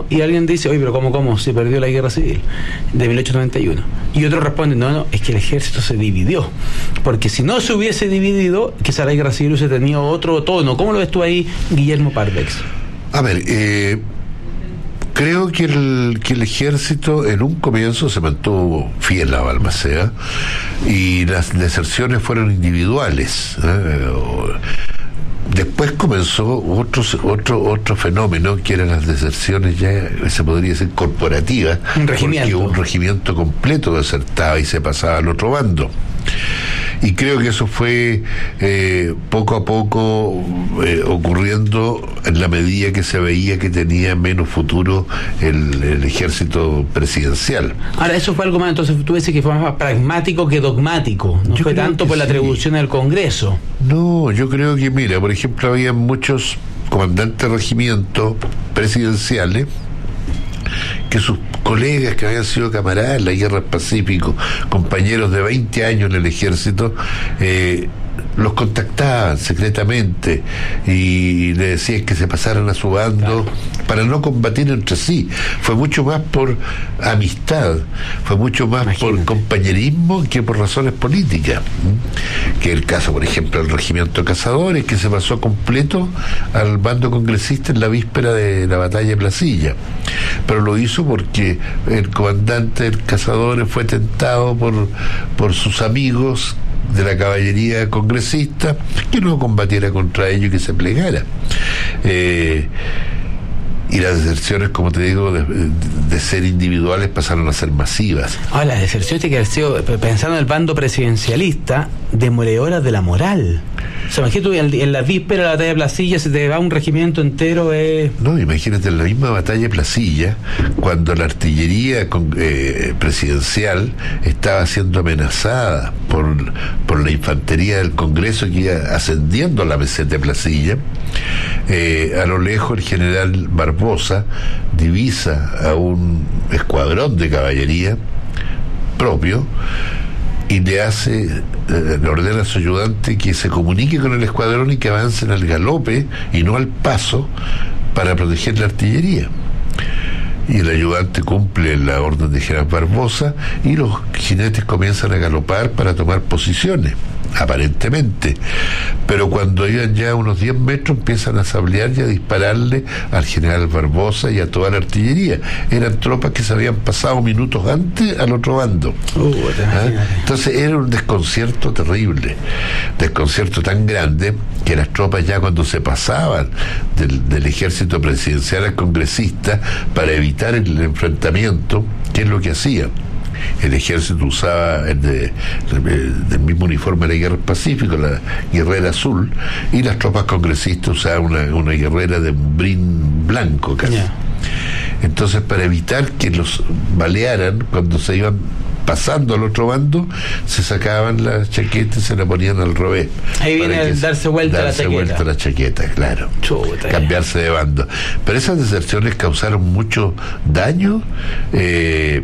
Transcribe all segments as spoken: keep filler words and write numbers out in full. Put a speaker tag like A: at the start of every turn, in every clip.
A: y alguien dice, oye, pero ¿cómo, cómo se perdió la guerra civil de mil ochocientos noventa y uno? Y otro responde, no, no, es que el ejército se dividió, porque si no se hubiese dividido, quizá la guerra civil hubiese tenido otro tono. ¿Cómo lo ves tú ahí, Guillermo Parvex?
B: A ver, eh, creo que el, que el ejército en un comienzo se mantuvo fiel a Balmaceda y las deserciones fueron individuales, ¿eh? Después comenzó otro, otro, otro fenómeno que eran las deserciones ya, se podría decir, corporativas,
A: un regimiento.
B: porque un regimiento completo desertaba y se pasaba al otro bando. Y creo que eso fue eh, poco a poco eh, ocurriendo en la medida que se veía que tenía menos futuro el, el ejército presidencial.
A: Ahora, eso fue algo más, entonces tú dices que fue más pragmático que dogmático, no yo fue tanto por la atribución sí. del Congreso.
B: No, yo creo que, mira, por ejemplo, había muchos comandantes de regimientos presidenciales que sus colegas que habían sido camaradas en la guerra del Pacífico, compañeros de veinte años en el ejército, eh, los contactaban secretamente y le decían que se pasaran a su bando, claro, para no combatir entre sí. Fue mucho más por amistad, fue mucho más Imagínate. por compañerismo que por razones políticas. ¿Mm? Que el caso, por ejemplo, del regimiento de cazadores, que se pasó completo al bando congresista en la víspera de la batalla de Placilla, pero lo hizo porque el comandante del cazadores fue tentado por, por sus amigos de la caballería congresista que no combatiera contra ellos y que se plegara. Eh, y las deserciones, como te digo, de, de ser individuales pasaron a ser masivas.
A: Ah, las deserciones tienen que haber sido, pensando en el bando presidencialista, demoledoras de la moral. O sea, imagínate tú, en, en la víspera de la batalla de Placilla se te va un regimiento entero. Eh...
B: No, imagínate, en la misma batalla de Placilla, cuando la artillería con, eh, presidencial estaba siendo amenazada por, por la infantería del Congreso que iba ascendiendo a la meseta de Placilla, eh, a lo lejos el general Barbosa divisa a un escuadrón de caballería propio y le hace, eh, le ordena a su ayudante que se comunique con el escuadrón y que avancen al galope y no al paso para proteger la artillería. Y el ayudante cumple la orden de general Barbosa y los jinetes comienzan a galopar para tomar posiciones, aparentemente, pero cuando iban ya a unos diez metros empiezan a sablear y a dispararle al general Barbosa y a toda la artillería. Eran tropas que se habían pasado minutos antes al otro bando. Uh, ¿Ah? Entonces era un desconcierto terrible, desconcierto tan grande que las tropas ya cuando se pasaban del, del ejército presidencial al congresista para evitar el enfrentamiento, ¿qué es lo que hacían? El ejército usaba el de, el, del mismo uniforme de la guerra del Pacífico, la guerrera azul, y las tropas congresistas usaban una, una guerrera de brin blanco casi. Yeah. Entonces, para evitar que los balearan cuando se iban pasando al otro bando, se sacaban las chaquetas y se la ponían al revés.
A: Ahí viene el darse vuelta
B: darse
A: la chaqueta.
B: vuelta la chaqueta, claro.
A: Chuta,
B: cambiarse de bando. Pero esas deserciones causaron mucho daño eh,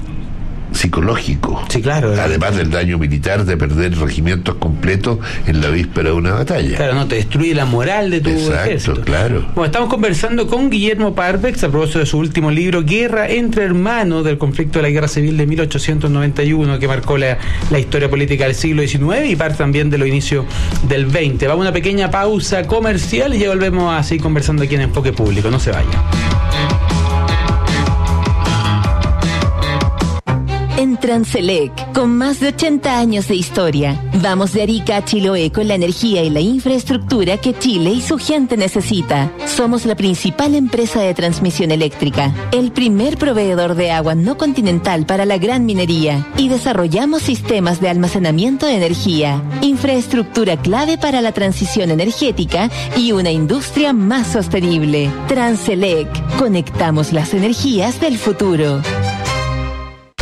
B: psicológico.
A: Sí, claro.
B: Además del daño militar de perder regimientos completos en la víspera de una batalla.
A: Claro, no, te destruye la moral de tu
B: Exacto,
A: ejército.
B: Claro.
A: Bueno, estamos conversando con Guillermo Parvex a propósito de su último libro, Guerra entre Hermanos, del conflicto de la Guerra Civil de mil ochocientos noventa y uno, que marcó la, la historia política del siglo diecinueve y parte también de los inicios del veinte. Vamos a una pequeña pausa comercial y ya volvemos a seguir conversando aquí en Enfoque Público. No se vayan.
C: En Transelec, con más de ochenta años de historia, vamos de Arica a Chiloé con la energía y la infraestructura que Chile y su gente necesita. Somos la principal empresa de transmisión eléctrica, el primer proveedor de agua no continental para la gran minería y desarrollamos sistemas de almacenamiento de energía, infraestructura clave para la transición energética y una industria más sostenible. Transelec, conectamos las energías del futuro.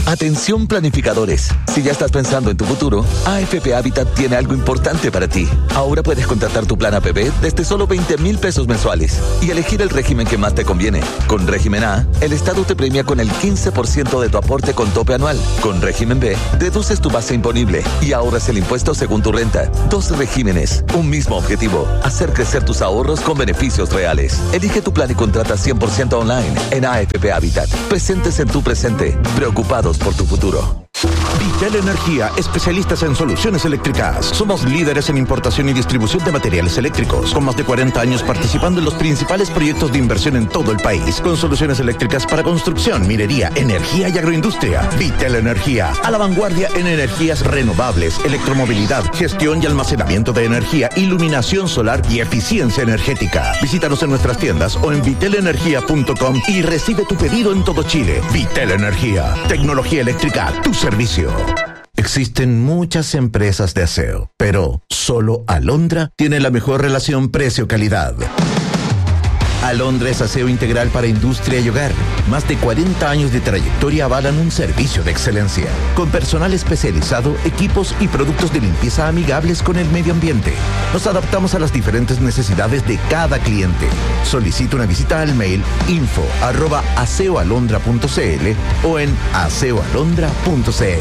D: Atención planificadores. Si ya estás pensando en tu futuro, A F P Habitat tiene algo importante para ti. Ahora puedes contratar tu plan A P P desde solo veinte mil pesos mensuales y elegir el régimen que más te conviene. Con régimen A, el Estado te premia con el quince por ciento de tu aporte con tope anual. Con régimen B, deduces tu base imponible y ahorras el impuesto según tu renta. Dos regímenes, un mismo objetivo: hacer crecer tus ahorros con beneficios reales. Elige tu plan y contrata cien por ciento online en A F P Habitat. Presentes en tu presente, preocupados por tu futuro.
E: Vitel Energía, especialistas en soluciones eléctricas. Somos líderes en importación y distribución de materiales eléctricos, con más de cuarenta años participando en los principales proyectos de inversión en todo el país, con soluciones eléctricas para construcción, minería, energía y agroindustria. Vitel Energía, a la vanguardia en energías renovables, electromovilidad, gestión y almacenamiento de energía, iluminación solar y eficiencia energética. Visítanos en nuestras tiendas o en vitel energía punto com y recibe tu pedido en todo Chile. Vitel Energía, tecnología eléctrica a tu servicio. Existen muchas empresas de aseo, pero solo Alondra tiene la mejor relación precio-calidad. Alondra es aseo integral para industria y hogar. Más de cuarenta años de trayectoria avalan un servicio de excelencia, con personal especializado, equipos y productos de limpieza amigables con el medio ambiente. Nos adaptamos a las diferentes necesidades de cada cliente. Solicita una visita al mail info arroba aseoalondra punto cl o en aseoalondra punto cl.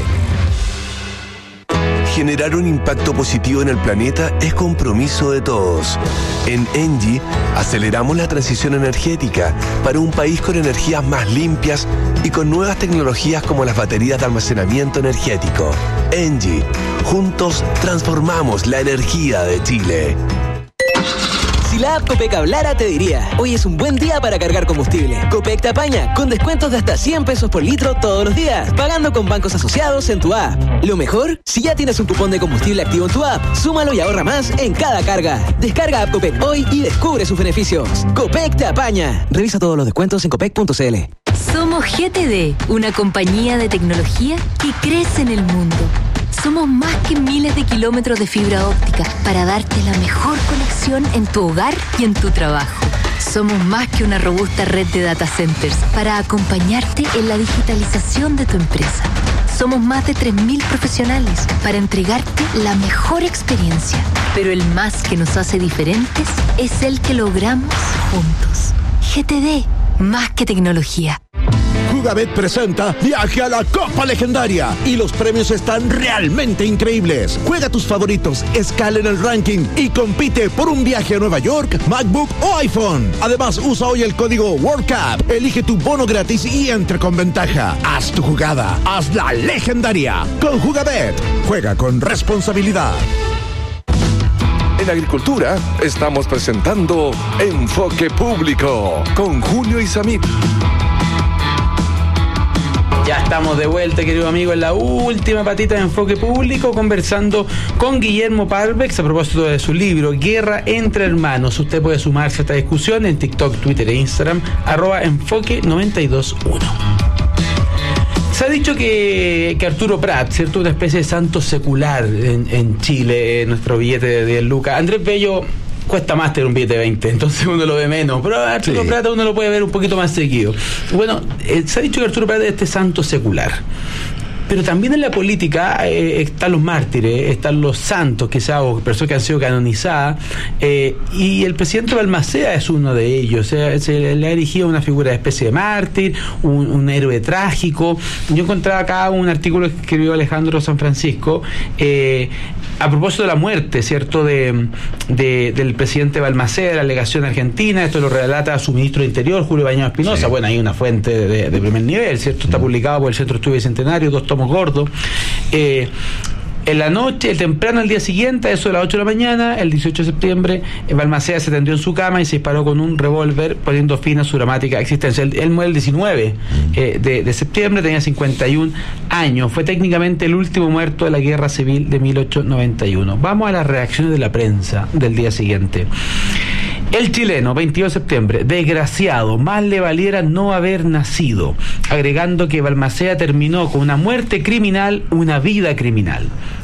F: Generar un impacto positivo en el planeta es compromiso de todos. En Engie aceleramos la transición energética para un país con energías más limpias y con nuevas tecnologías como las baterías de almacenamiento energético. Engie, juntos transformamos la energía de Chile.
G: Si la app Copec hablara, te diría: hoy es un buen día para cargar combustible. Copec te apaña con descuentos de hasta cien pesos por litro todos los días, pagando con bancos asociados en tu app. Lo mejor, si ya tienes un cupón de combustible activo en tu app, súmalo y ahorra más en cada carga. Descarga app Copec hoy y descubre sus beneficios. Copec te apaña. Revisa todos los descuentos en copec punto cl.
H: Somos G T D, una compañía de tecnología que crece en el mundo. Somos más que miles de kilómetros de fibra óptica para darte la mejor conexión en tu hogar y en tu trabajo. Somos más que una robusta red de data centers para acompañarte en la digitalización de tu empresa. Somos más de tres mil profesionales para entregarte la mejor experiencia. Pero el más que nos hace diferentes es el que logramos juntos. G T D, más que tecnología.
E: Jugabet presenta Viaje a la Copa Legendaria y los premios están realmente increíbles. Juega tus favoritos, escala en el ranking y compite por un viaje a Nueva York, MacBook o iPhone. Además, usa hoy el código World Cup, elige tu bono gratis y entra con ventaja. Haz tu jugada, haz la legendaria. Con Jugabet, juega con responsabilidad.
F: En Agricultura estamos presentando Enfoque Público con Julio Isamit.
A: Ya estamos de vuelta, querido amigo, en la última patita de Enfoque Público, conversando con Guillermo Parvex a propósito de su libro Guerra entre Hermanos. Usted puede sumarse a esta discusión en TikTok, Twitter e Instagram, arroba enfoque noventa y dos uno. Se ha dicho que, que Arturo Prat, ¿cierto?, una especie de santo secular en, en Chile, nuestro billete de diez lucas. Andrés Bello cuesta más tener un billete de veinte, entonces uno lo ve menos, pero a Arturo sí. Prat uno lo puede ver un poquito más seguido. Bueno, eh, se ha dicho que Arturo Prat es este santo secular. Pero también en la política eh, están los mártires, están los santos, quizás, o personas que han sido canonizadas, eh, y el presidente Balmaceda es uno de ellos. Se, se le ha erigido una figura de especie de mártir, un, un héroe trágico. Yo encontraba acá un artículo que escribió Alejandro San Francisco eh, a propósito de la muerte, ¿cierto?, de, de, del presidente Balmaceda, la alegación argentina. Esto lo relata su ministro de Interior, Julio Bañado Espinosa. Sí. Bueno, hay una fuente de, de primer nivel, ¿cierto? Está publicado por el Centro de Estudio Bicentenario, dos tomos gordos. Eh, en la noche, temprano al día siguiente, a eso de las ocho de la mañana, el dieciocho de septiembre, Balmaceda se tendió en su cama y se disparó con un revólver, poniendo fin a su dramática existencia. Él, él muere el diecinueve eh, de, de septiembre, tenía cincuenta y un años. Fue técnicamente el último muerto de la Guerra Civil de mil ochocientos noventa y uno. Vamos a las reacciones de la prensa del día siguiente. El chileno, veintidós de septiembre, desgraciado, más le valiera no haber nacido, agregando que Balmaceda terminó con una muerte criminal, una vida criminal.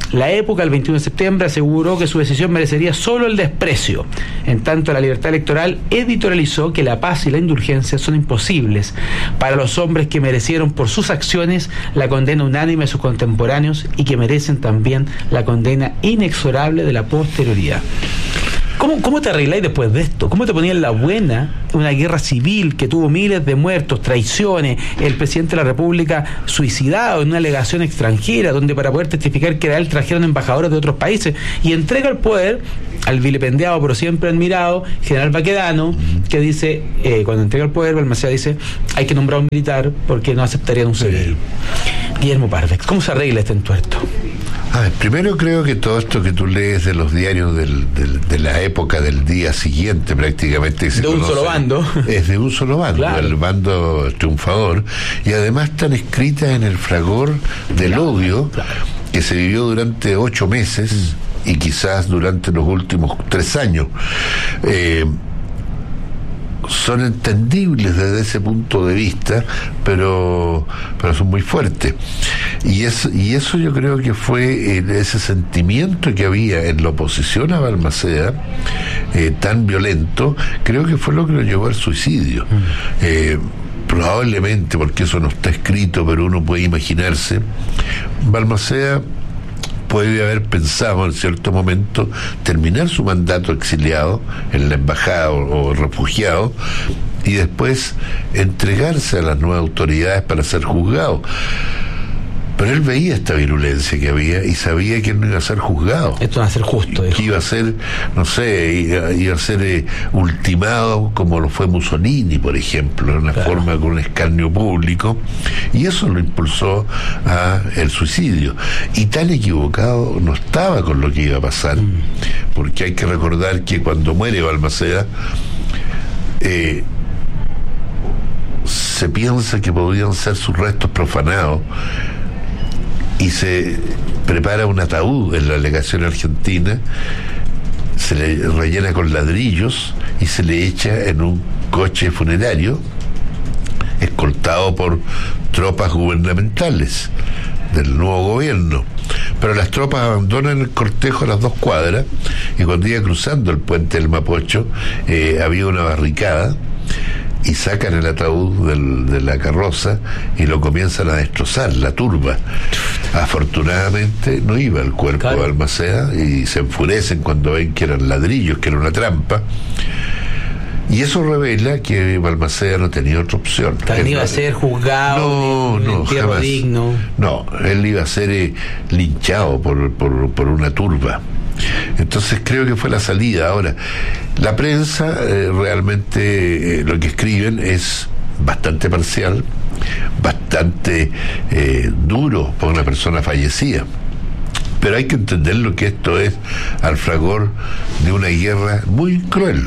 A: La Época, el veintiuno de septiembre, aseguró que su decisión merecería solo el desprecio. En tanto, La Libertad Electoral editorializó que la paz y la indulgencia son imposibles para los hombres que merecieron por sus acciones la condena unánime de sus contemporáneos y que merecen también la condena inexorable de la posterioridad. ¿Cómo, ¿Cómo te arregláis después de esto? ¿Cómo te ponías en la buena una guerra civil que tuvo miles de muertos, traiciones, el presidente de la República suicidado en una legación extranjera, donde para poder testificar que era él trajeron embajadores de otros países, y entrega el poder al vilipendiado pero siempre admirado general Baquedano, que dice, eh, cuando entrega el poder, Balmaceda dice, hay que nombrar un militar porque no aceptarían un civil? Sí. Guillermo Parvex, ¿cómo se arregla este entuerto?
B: A ver, primero creo que todo esto que tú lees de los diarios del, del, de la época del día siguiente prácticamente se
A: de un
B: conoce,
A: solo bando
B: es de un solo bando, claro. El bando triunfador, y además están escritas en el fragor del claro, odio claro. que se vivió durante ocho meses mm. y quizás durante los últimos tres años. eh, son entendibles desde ese punto de vista, pero pero son muy fuertes, y eso, y eso yo creo que fue eh, ese sentimiento que había en la oposición a Balmaceda, eh, tan violento, creo que fue lo que lo llevó al suicidio. Mm. eh, probablemente, porque eso no está escrito, pero uno puede imaginarse, Balmaceda puede haber pensado en cierto momento terminar su mandato exiliado en la embajada o, o refugiado, y después entregarse a las nuevas autoridades para ser juzgado. Pero él veía esta virulencia que había y sabía que él no iba a ser juzgado.
A: Esto va a ser justo.
B: Que iba a ser, no sé, iba, iba a ser eh, ultimado como lo fue Mussolini, por ejemplo, en una claro. forma con un escarnio público. Y eso lo impulsó a el suicidio. Y tan equivocado no estaba con lo que iba a pasar. Mm. Porque hay que recordar que cuando muere Balmaceda, eh, se piensa que podían ser sus restos profanados, y se prepara un ataúd en la legación argentina, se le rellena con ladrillos y se le echa en un coche funerario escoltado por tropas gubernamentales del nuevo gobierno. Pero las tropas abandonan el cortejo a las dos cuadras, y cuando iba cruzando el puente del Mapocho eh, había una barricada, y sacan el ataúd del, de la carroza y lo comienzan a destrozar, la turba. Afortunadamente no iba el cuerpo claro. de Balmaceda, y se enfurecen cuando ven que eran ladrillos, que era una trampa, y eso revela que Balmaceda no tenía otra opción.
A: Él iba a ser juzgado,
B: no, no, jamás.
A: digno.
B: No, él iba a ser eh, linchado por, por, por una turba. Entonces creo que fue la salida. Ahora, la prensa eh, realmente eh, lo que escriben es bastante parcial, bastante eh, duro por una persona fallecida, pero hay que entender lo que esto es al fragor de una guerra muy cruel.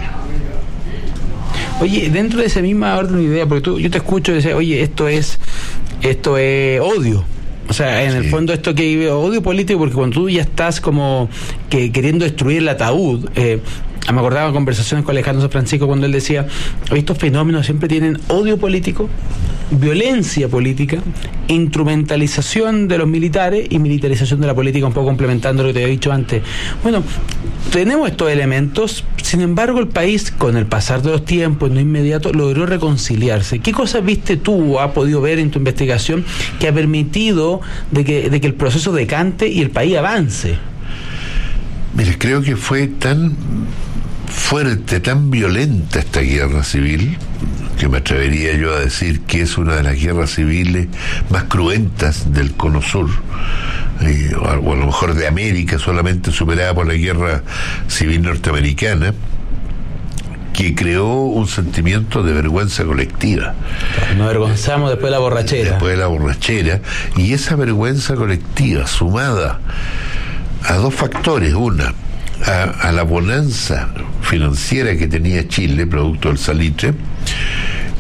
A: Oye, dentro de esa misma orden de idea, porque tú, yo te escucho y dices, oye, esto es esto es odio. O sea, en sí. el fondo esto que odio político, porque cuando tú ya estás como que queriendo destruir el ataúd, eh, me acordaba de conversaciones con Alejandro San Francisco cuando él decía, estos fenómenos siempre tienen odio político, violencia política, instrumentalización de los militares y militarización de la política, un poco complementando lo que te había dicho antes. Bueno, tenemos estos elementos, sin embargo el país con el pasar de los tiempos, no inmediato, logró reconciliarse. ¿Qué cosas viste tú o has podido ver en tu investigación que ha permitido de que, de que el proceso decante y el país avance?
B: Mira, creo que fue tan fuerte, tan violenta esta guerra civil, que me atrevería yo a decir que es una de las guerras civiles más cruentas del Cono Sur, eh, o, o a lo mejor de América, solamente superada por la guerra civil norteamericana, que creó un sentimiento de vergüenza colectiva.
A: Nos avergonzamos después de la borrachera.
B: Después de la borrachera, y esa vergüenza colectiva sumada a dos factores: una, a, a la bonanza financiera que tenía Chile, producto del salitre,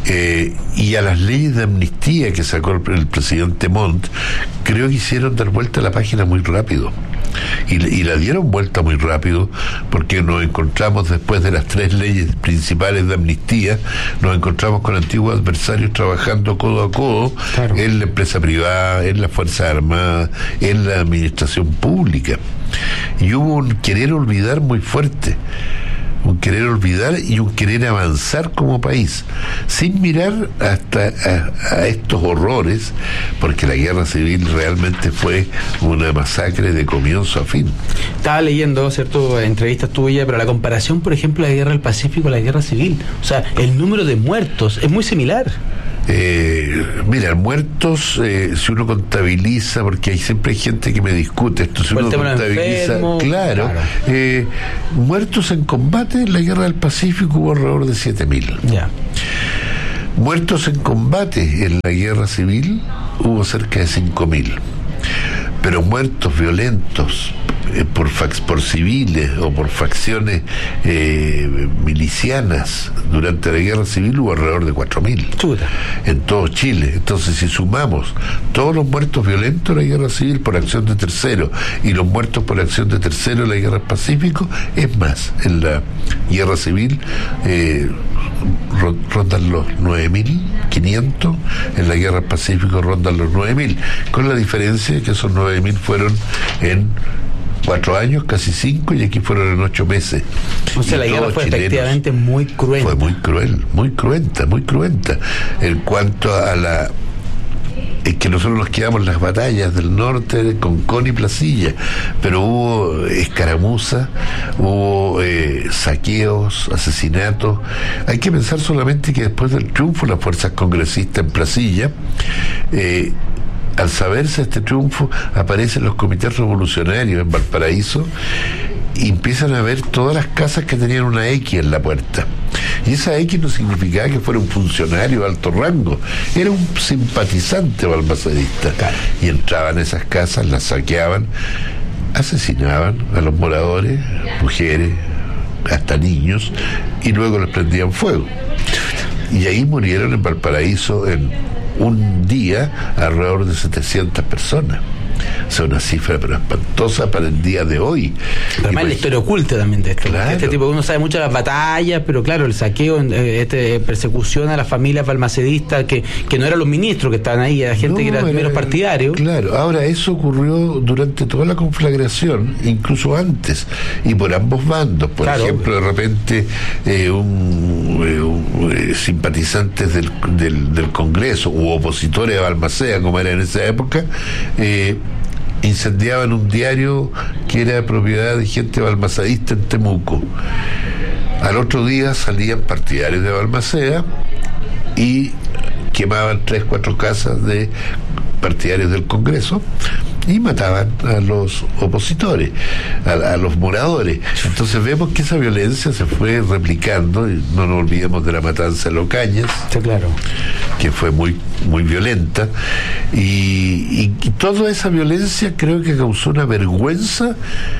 B: Eh, y a las leyes de amnistía que sacó el, el presidente Montt, creo que hicieron dar vuelta a la página muy rápido. Y, y la dieron vuelta muy rápido, porque nos encontramos después de las tres leyes principales de amnistía, nos encontramos con antiguos adversarios trabajando codo a codo, claro, en la empresa privada, en las Fuerzas Armadas, en la administración pública. Y hubo un querer olvidar muy fuerte, un querer olvidar y un querer avanzar como país, sin mirar hasta a, a estos horrores, porque la guerra civil realmente fue una masacre de comienzo a fin.
A: Estaba leyendo, ¿cierto?, entrevistas tuyas, pero la comparación, por ejemplo, de la guerra del Pacífico a la guerra civil, o sea, el número de muertos es muy similar.
B: Eh, mira, muertos, eh, si uno contabiliza, porque hay siempre hay gente que me discute esto, si uno contabiliza, enfermo, claro, claro. Eh, muertos en combate en la guerra del Pacífico hubo alrededor de siete mil.
A: Ya.
B: Muertos en combate en la guerra civil hubo cerca de cinco mil. Pero muertos violentos eh, por fac por civiles o por facciones eh, milicianas durante la guerra civil hubo alrededor de cuatro mil en todo Chile. Entonces, si sumamos todos los muertos violentos de la guerra civil por acción de terceros y los muertos por acción de terceros en la guerra del Pacífico, es más, en la guerra civil eh, rondan los nueve mil quinientos, en la guerra del Pacífico rondan los nueve mil, con la diferencia de que esos nueve mil fueron en cuatro años, casi cinco, y aquí fueron en ocho meses.
A: O sea, la guerra fue chilenos, efectivamente muy cruenta.
B: Fue muy cruel, muy cruenta, muy cruenta. En cuanto a la... es que nosotros nos quedamos en las batallas del norte con Concón y Placilla, pero hubo escaramuzas, hubo eh, saqueos, asesinatos. Hay que pensar solamente que después del triunfo de las fuerzas congresistas en Placilla, eh, al saberse este triunfo, aparecen los comités revolucionarios en Valparaíso y empiezan a ver todas las casas que tenían una X en la puerta. Y esa X no significaba que fuera un funcionario de alto rango, era un simpatizante balmacedista. Y entraban a esas casas, las saqueaban, asesinaban a los moradores, mujeres, hasta niños, y luego les prendían fuego. Y ahí murieron en Valparaíso en un día alrededor de setecientas personas. O sea, una cifra pero espantosa para el día de hoy.
A: Pero además la historia oculta también de esto. Claro. Este tipo, uno sabe mucho de las batallas, pero claro, el saqueo, este, persecución a las familias balmacedistas, que, que no eran los ministros que estaban ahí, era gente no, que era era menos partidario.
B: Claro, ahora eso ocurrió durante toda la conflagración, incluso antes, y por ambos bandos. Por claro. ejemplo, de repente eh, un, eh, un eh, simpatizantes del, del, del Congreso u opositores de Balmaceda, como era en esa época, eh, incendiaban un diario que era propiedad de gente balmacedista en Temuco. Al otro día salían partidarios de Balmaceda y quemaban tres, cuatro casas de partidarios del Congreso y mataban a los opositores, a, a los moradores. Entonces vemos que esa violencia se fue replicando, y no nos olvidemos de la matanza de Locañas,
A: sí, claro,
B: que fue muy muy violenta, y, y, y toda esa violencia creo que causó una vergüenza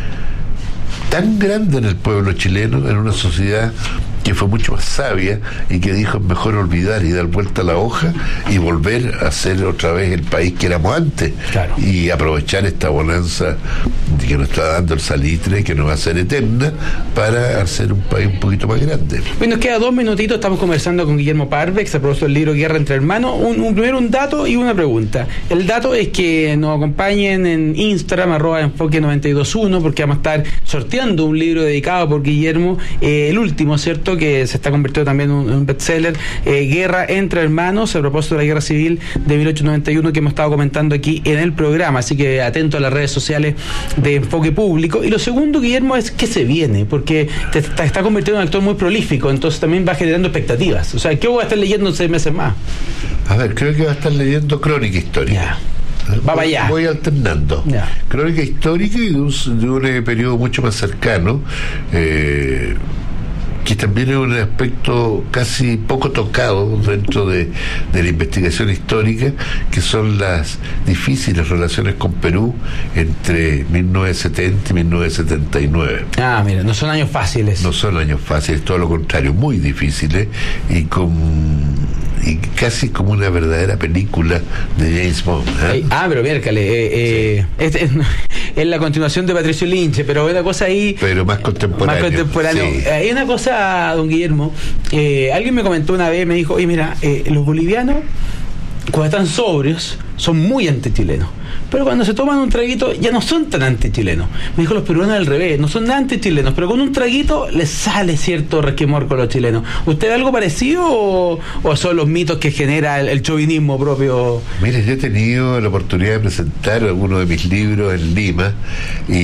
B: tan grande en el pueblo chileno, en una sociedad que fue mucho más sabia y que dijo es mejor olvidar y dar vuelta a la hoja y volver a ser otra vez el país que éramos antes, claro, y aprovechar esta bonanza que nos está dando el salitre, que nos va a ser eterna, para hacer un país un poquito más grande.
A: Bueno, nos queda dos minutitos, estamos conversando con Guillermo Parvex, a propósito del libro Guerra entre Hermanos. Un, un, primero un dato y una pregunta. El dato es que nos acompañen en Instagram, arroba enfoque noventa y dos uno, porque vamos a estar sorteando un libro dedicado por Guillermo, eh, el último, ¿cierto?, que se está convirtiendo también en un, un bestseller, eh, Guerra entre Hermanos, a propósito de la Guerra Civil de mil ochocientos noventa y uno, que hemos estado comentando aquí en el programa, así que atento a las redes sociales de Enfoque Público. Y lo segundo, Guillermo, es que se viene, porque te está, está convirtiendo en un actor muy prolífico, entonces también va generando expectativas. O sea, ¿qué voy a estar leyendo en seis meses más?
B: A ver, creo que va a estar leyendo crónica histórica.
A: Ya. Va para allá.
B: Voy alternando. Ya. Crónica histórica y de un, de un eh, periodo mucho más cercano, eh, que también es un aspecto casi poco tocado dentro de, de la investigación histórica, que son las difíciles relaciones con Perú entre mil novecientos setenta y mil novecientos setenta y nueve.
A: Ah, mira, no son años fáciles.
B: No son años fáciles, todo lo contrario, muy difíciles, y con y casi como una verdadera película de James Bond. ¿eh?
A: Ah, pero miércale, eh, eh, sí. este, es la continuación de Patricio Lynch, pero hay una cosa ahí...
B: Pero más contemporáneo.
A: Más contemporáneo. Sí. Hay una cosa, don Guillermo, eh, alguien me comentó una vez, me dijo, oye, mira, eh, los bolivianos, cuando están sobrios, son muy antichilenos. Pero cuando se toman un traguito ya no son tan antichilenos. Me dijo los peruanos al revés, no son antichilenos, pero con un traguito les sale cierto resquemor con los chilenos. ¿Usted ve algo parecido o, o son los mitos que genera el, el chauvinismo propio?
B: Mire, yo he tenido la oportunidad de presentar algunos de mis libros en Lima y,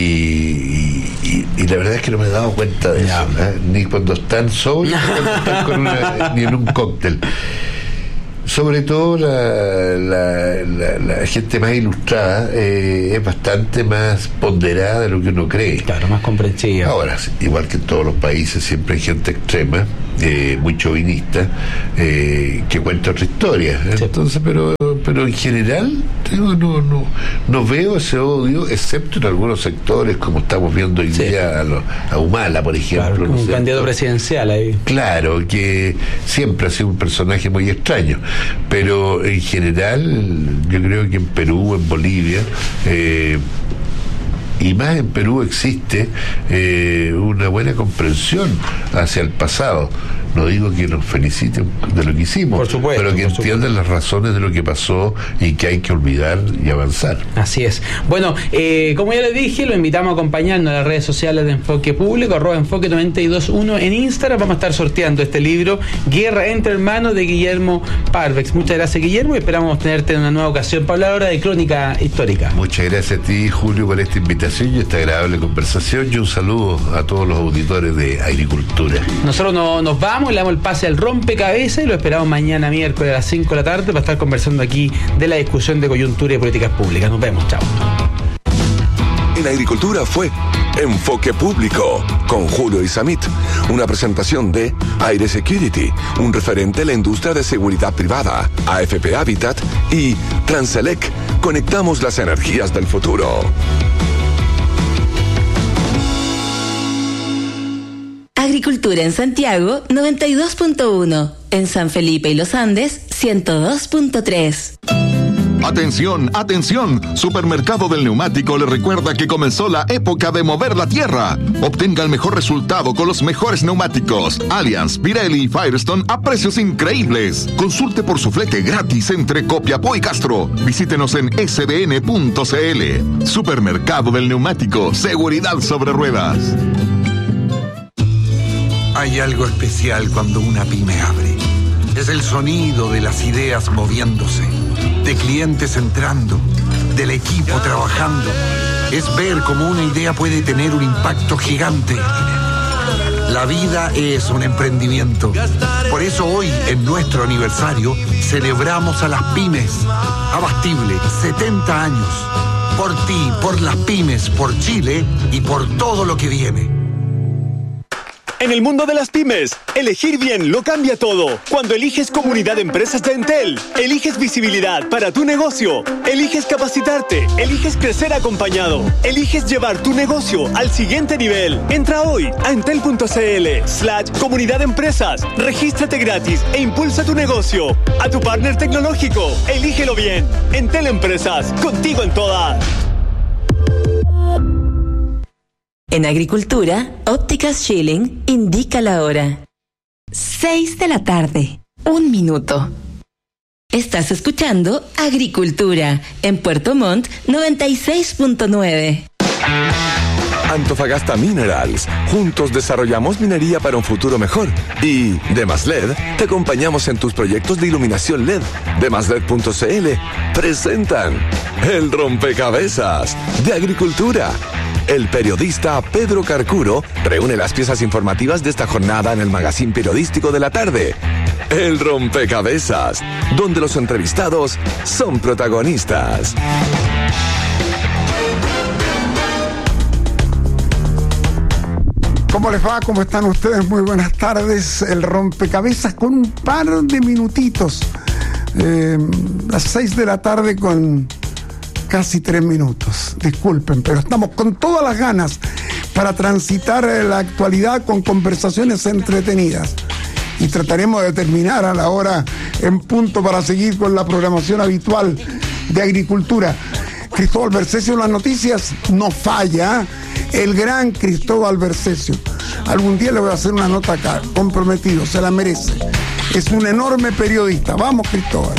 B: y, y, y la verdad es que no me he dado cuenta de ya. eso, ¿eh? Ni cuando están solos, ni cuando están con una, ni en un cóctel. Sobre todo la, la, la, la gente más ilustrada eh, es bastante más ponderada de lo que uno cree.
A: Claro, más comprensiva.
B: Ahora, igual que en todos los países, siempre hay gente extrema, eh, muy chauvinista, eh, que cuenta otra historia. Sí. Entonces, pero pero en general no, no, no, no veo ese odio, excepto en algunos sectores, como estamos viendo hoy sí. día a, lo, a Humala, por ejemplo.
A: Claro, un ¿no candidato presidencial ahí.
B: Claro, que siempre ha sido un personaje muy extraño. Pero en general yo creo que en Perú, en Bolivia eh, y más en Perú existe eh, una buena comprensión hacia el pasado. No digo que nos feliciten de lo que hicimos,
A: por supuesto,
B: pero que
A: por
B: entiendan
A: supuesto.
B: las razones de lo que pasó y que hay que olvidar y avanzar.
A: Así es. Bueno, eh, como ya les dije, lo invitamos a acompañarnos en las redes sociales de Enfoque Público, arroba Enfoque noventa y dos punto uno en Instagram. Vamos a estar sorteando este libro, Guerra entre Hermanos, de Guillermo Parvex. Muchas gracias, Guillermo, y esperamos tenerte en una nueva ocasión para hablar ahora de crónica histórica.
B: Muchas gracias a ti, Julio, por esta invitación y esta agradable conversación, y un saludo a todos los auditores de Agricultura.
A: Nosotros no, nos vamos, le damos el pase al rompecabezas y lo esperamos mañana miércoles a las cinco de la tarde para estar conversando aquí de la discusión de coyuntura y políticas públicas. Nos vemos, chao.
F: En Agricultura fue Enfoque Público con Julio Isamit, una presentación de Aire Security, un referente en la industria de seguridad privada, A F P Habitat y Transelec. Conectamos las energías del futuro.
C: Agricultura en Santiago, noventa y dos punto uno. En San Felipe y Los Andes, ciento dos punto tres.
I: Atención, atención, Supermercado del Neumático le recuerda que comenzó la época de mover la tierra. Obtenga el mejor resultado con los mejores neumáticos Allianz, Pirelli y Firestone a precios increíbles. Consulte por su flete gratis entre Copiapó y Castro. Visítenos en s b n punto c l. Supermercado del Neumático, seguridad sobre ruedas.
J: Hay algo especial cuando una pyme abre. Es el sonido de las ideas moviéndose, de clientes entrando, del equipo trabajando. Es ver cómo una idea puede tener un impacto gigante. La vida es un emprendimiento. Por eso hoy, en nuestro aniversario, celebramos a las pymes. Abastible, setenta años. Por ti, por las pymes, por Chile y por todo lo que viene.
K: En el mundo de las pymes, elegir bien lo cambia todo. Cuando eliges Comunidad de Empresas de Entel, eliges visibilidad para tu negocio, eliges capacitarte, eliges crecer acompañado, eliges llevar tu negocio al siguiente nivel. Entra hoy a entel.cl slash Comunidad de Empresas, regístrate gratis e impulsa tu negocio. A tu partner tecnológico, elígelo bien. Entel Empresas, contigo en todas.
C: En Agricultura, Ópticas Schilling indica la hora. Seis de la tarde, un minuto. Estás escuchando Agricultura en Puerto Montt noventa y seis punto nueve.
F: Antofagasta Minerals. Juntos desarrollamos minería para un futuro mejor. Y Demas L E D, te acompañamos en tus proyectos de iluminación L E D. Demas L E D punto c l presentan El Rompecabezas de Agricultura. El periodista Pedro Carcuro reúne las piezas informativas de esta jornada en el magazín periodístico de la tarde. El Rompecabezas, donde los entrevistados son protagonistas.
L: ¿Cómo les va? ¿Cómo están ustedes? Muy buenas tardes. El Rompecabezas con un par de minutitos. Eh, las seis de la tarde con casi tres minutos. Disculpen, pero estamos con todas las ganas para transitar la actualidad con conversaciones entretenidas. y trataremos de terminar a la hora en punto para seguir con la programación habitual de agricultura. Cristóbal Bercesio en las noticias no falla, el gran Cristóbal Bercesio. Algún día le voy a hacer una nota acá, comprometido, se la merece. Es un enorme periodista. Vamos, Cristóbal.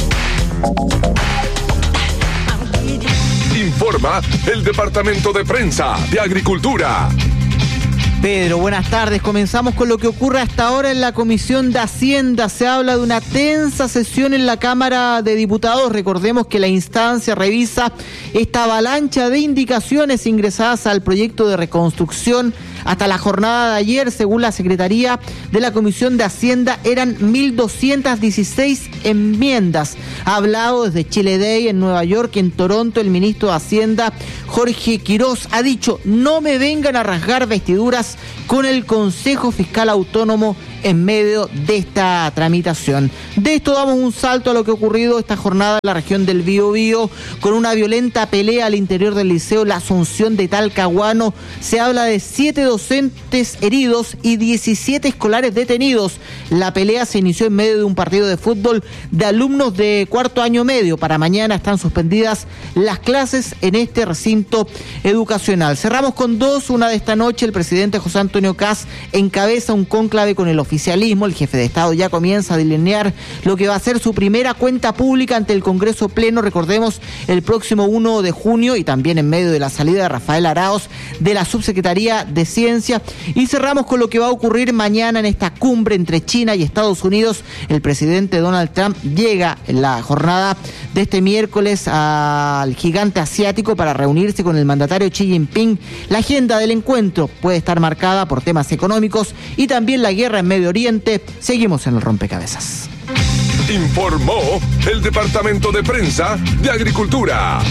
M: Informa el Departamento de Prensa de Agricultura.
N: Pedro, buenas tardes. Comenzamos con lo que ocurre hasta ahora en la Comisión de Hacienda. Se habla de una tensa sesión en la Cámara de Diputados. Recordemos que la instancia revisa esta avalancha de indicaciones ingresadas al proyecto de reconstrucción. Hasta la jornada de ayer, según la Secretaría de la Comisión de Hacienda, eran mil doscientas dieciséis enmiendas. Ha hablado desde Chile Day en Nueva York, en Toronto, el ministro de Hacienda, Jorge Quirós, ha dicho: no me vengan a rasgar vestiduras con el Consejo Fiscal Autónomo en medio de esta tramitación. De esto damos un salto a lo que ha ocurrido esta jornada en la región del Biobío, con una violenta pelea al interior del Liceo La Asunción de Talcahuano. Se habla de siete docentes heridos y diecisiete escolares detenidos. La pelea se inició en medio de un partido de fútbol de alumnos de cuarto año medio. Para mañana están suspendidas las clases en este recinto educacional. Cerramos con dos. Una de esta noche, el presidente José Antonio Kast encabeza un cónclave con el oficialismo. El jefe de Estado ya comienza a delinear lo que va a ser su primera cuenta pública ante el Congreso Pleno, recordemos, el próximo uno de junio, y también en medio de la salida de Rafael Araoz de la Subsecretaría de Ciencia. Y cerramos con lo que va a ocurrir mañana en esta cumbre entre China y Estados Unidos. El presidente Donald Trump llega en la jornada de este miércoles al gigante asiático para reunirse con el mandatario Xi Jinping. La agenda del encuentro puede estar marcada por temas económicos y también la guerra en Medio Oriente. Seguimos en el rompecabezas.
M: Informó el Departamento de Prensa de Agricultura.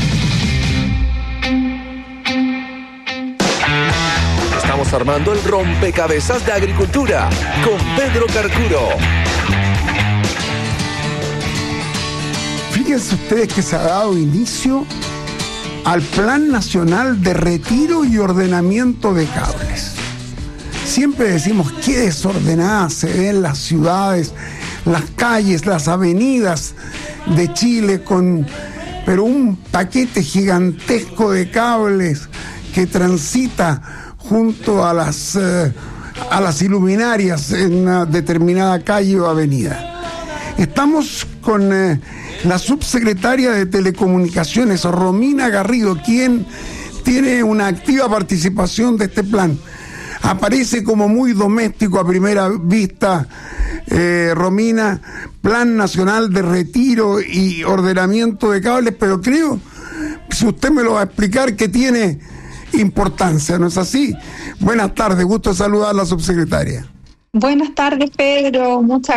F: Estamos armando el rompecabezas de Agricultura con Pedro Carcuro.
L: Fíjense ustedes que se ha dado inicio al Plan Nacional de Retiro y Ordenamiento de Cables. Siempre decimos qué desordenadas se ven las ciudades, las calles, las avenidas de Chile, con pero un paquete gigantesco de cables que transita junto a las, eh, a las iluminarias en una determinada calle o avenida. Estamos con eh, la subsecretaria de Telecomunicaciones, Romina Garrido, quien tiene una activa participación de este plan. Aparece como muy doméstico a primera vista, eh, Romina, Plan Nacional de Retiro y Ordenamiento de Cables, pero creo, si usted me lo va a explicar, que tiene importancia, ¿no es así? Buenas tardes, gusto saludar a la subsecretaria.
O: Buenas tardes, Pedro, mucha,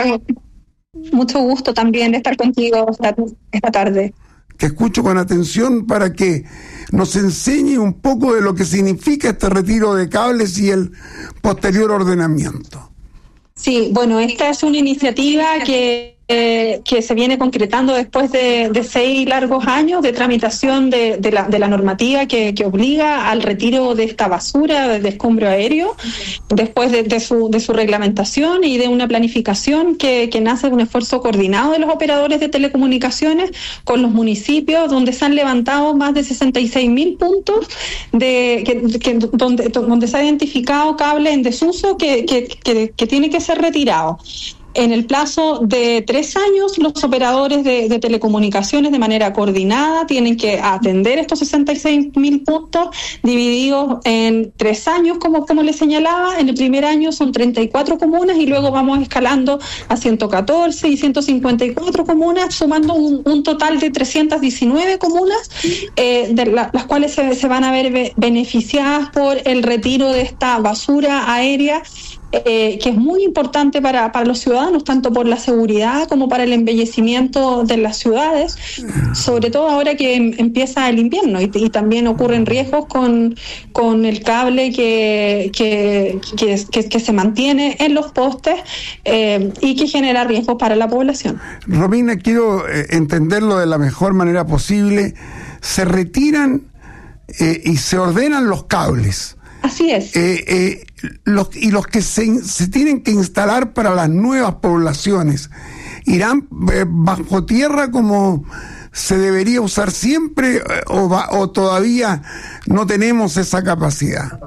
O: mucho gusto también de estar contigo esta, esta tarde.
L: Te escucho con atención para que nos enseñe un poco de lo que significa este retiro de cables y el posterior ordenamiento.
O: Sí, bueno, esta es una iniciativa que Eh, que se viene concretando después de, de seis largos años de tramitación de, de, la, de la normativa que, que obliga al retiro de esta basura de escombro aéreo, después de, de, su, de su reglamentación y de una planificación que, que nace de un esfuerzo coordinado de los operadores de telecomunicaciones con los municipios, donde se han levantado más de sesenta y seis mil puntos de, que, que, donde, donde se ha identificado cable en desuso que, que, que, que tiene que ser retirado. En el plazo de tres años, los operadores de, de telecomunicaciones de manera coordinada tienen que atender estos sesenta y seis mil puntos divididos en tres años, como, como les señalaba. En el primer año son treinta y cuatro comunas y luego vamos escalando a ciento catorce y ciento cincuenta y cuatro comunas, sumando un, un total de trescientas diecinueve comunas, eh, de la, las cuales se, se van a ver be- beneficiadas por el retiro de esta basura aérea, Eh, que es muy importante para, para los ciudadanos, tanto por la seguridad como para el embellecimiento de las ciudades, sobre todo ahora que em, empieza el invierno y, y también ocurren riesgos con, con el cable que, que, que, que, que se mantiene en los postes eh, y que genera riesgos para la población.
L: Romina, quiero eh, entenderlo de la mejor manera posible. Se retiran eh, y se ordenan los cables.
O: Así es.
L: Eh, eh, los, y los que se, se tienen que instalar para las nuevas poblaciones, ¿irán eh, bajo tierra como se debería usar siempre o, va, o todavía no tenemos esa capacidad?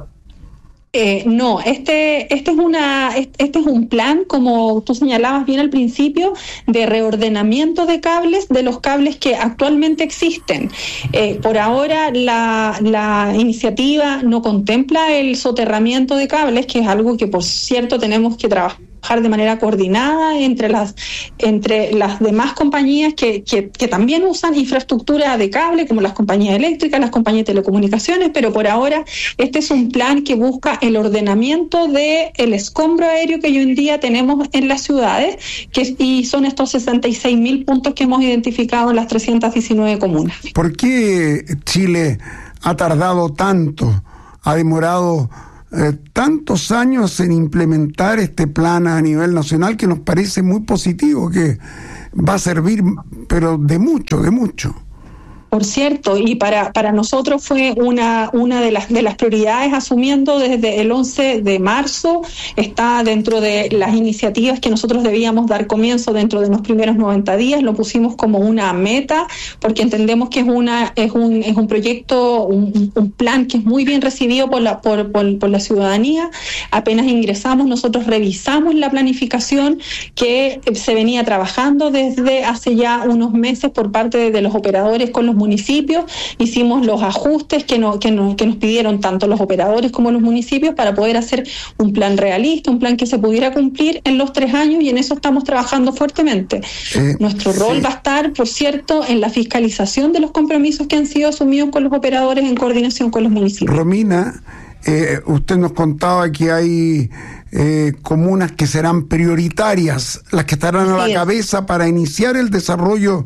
O: Eh, no, este, este es una, este es un plan, como tú señalabas bien al principio, de reordenamiento de cables, de los cables que actualmente existen. Eh, por ahora la, la iniciativa no contempla el soterramiento de cables, que es algo que por cierto tenemos que trabajar de manera coordinada entre las entre las demás compañías que, que, que también usan infraestructura de cable, como las compañías eléctricas, las compañías de telecomunicaciones, pero por ahora este es un plan que busca el ordenamiento del escombro aéreo que hoy en día tenemos en las ciudades, que y son estos sesenta y seis mil puntos que hemos identificado en las trescientas diecinueve comunas.
L: ¿Por qué Chile ha tardado tanto, ha demorado Eh, tantos años en implementar este plan a nivel nacional, que nos parece muy positivo, que va a servir, pero de mucho, de mucho?
O: Por cierto, y para, para nosotros fue una, una de las, de las prioridades, asumiendo desde el once de marzo, está dentro de las iniciativas que nosotros debíamos dar comienzo dentro de los primeros noventa días, lo pusimos como una meta, porque entendemos que es una es un es un proyecto, un, un plan que es muy bien recibido por la, por, por, por la ciudadanía. Apenas ingresamos, nosotros revisamos la planificación que se venía trabajando desde hace ya unos meses por parte de, de los operadores con los municipios, hicimos los ajustes que, no, que, nos, que nos pidieron tanto los operadores como los municipios para poder hacer un plan realista, un plan que se pudiera cumplir en los tres años, y en eso estamos trabajando fuertemente. Eh, Nuestro rol sí. va a estar, por cierto, en la fiscalización de los compromisos que han sido asumidos con los operadores en coordinación con los municipios.
L: Romina, eh, usted nos contaba que hay eh, comunas que serán prioritarias, las que estarán Así a la es. cabeza para iniciar el desarrollo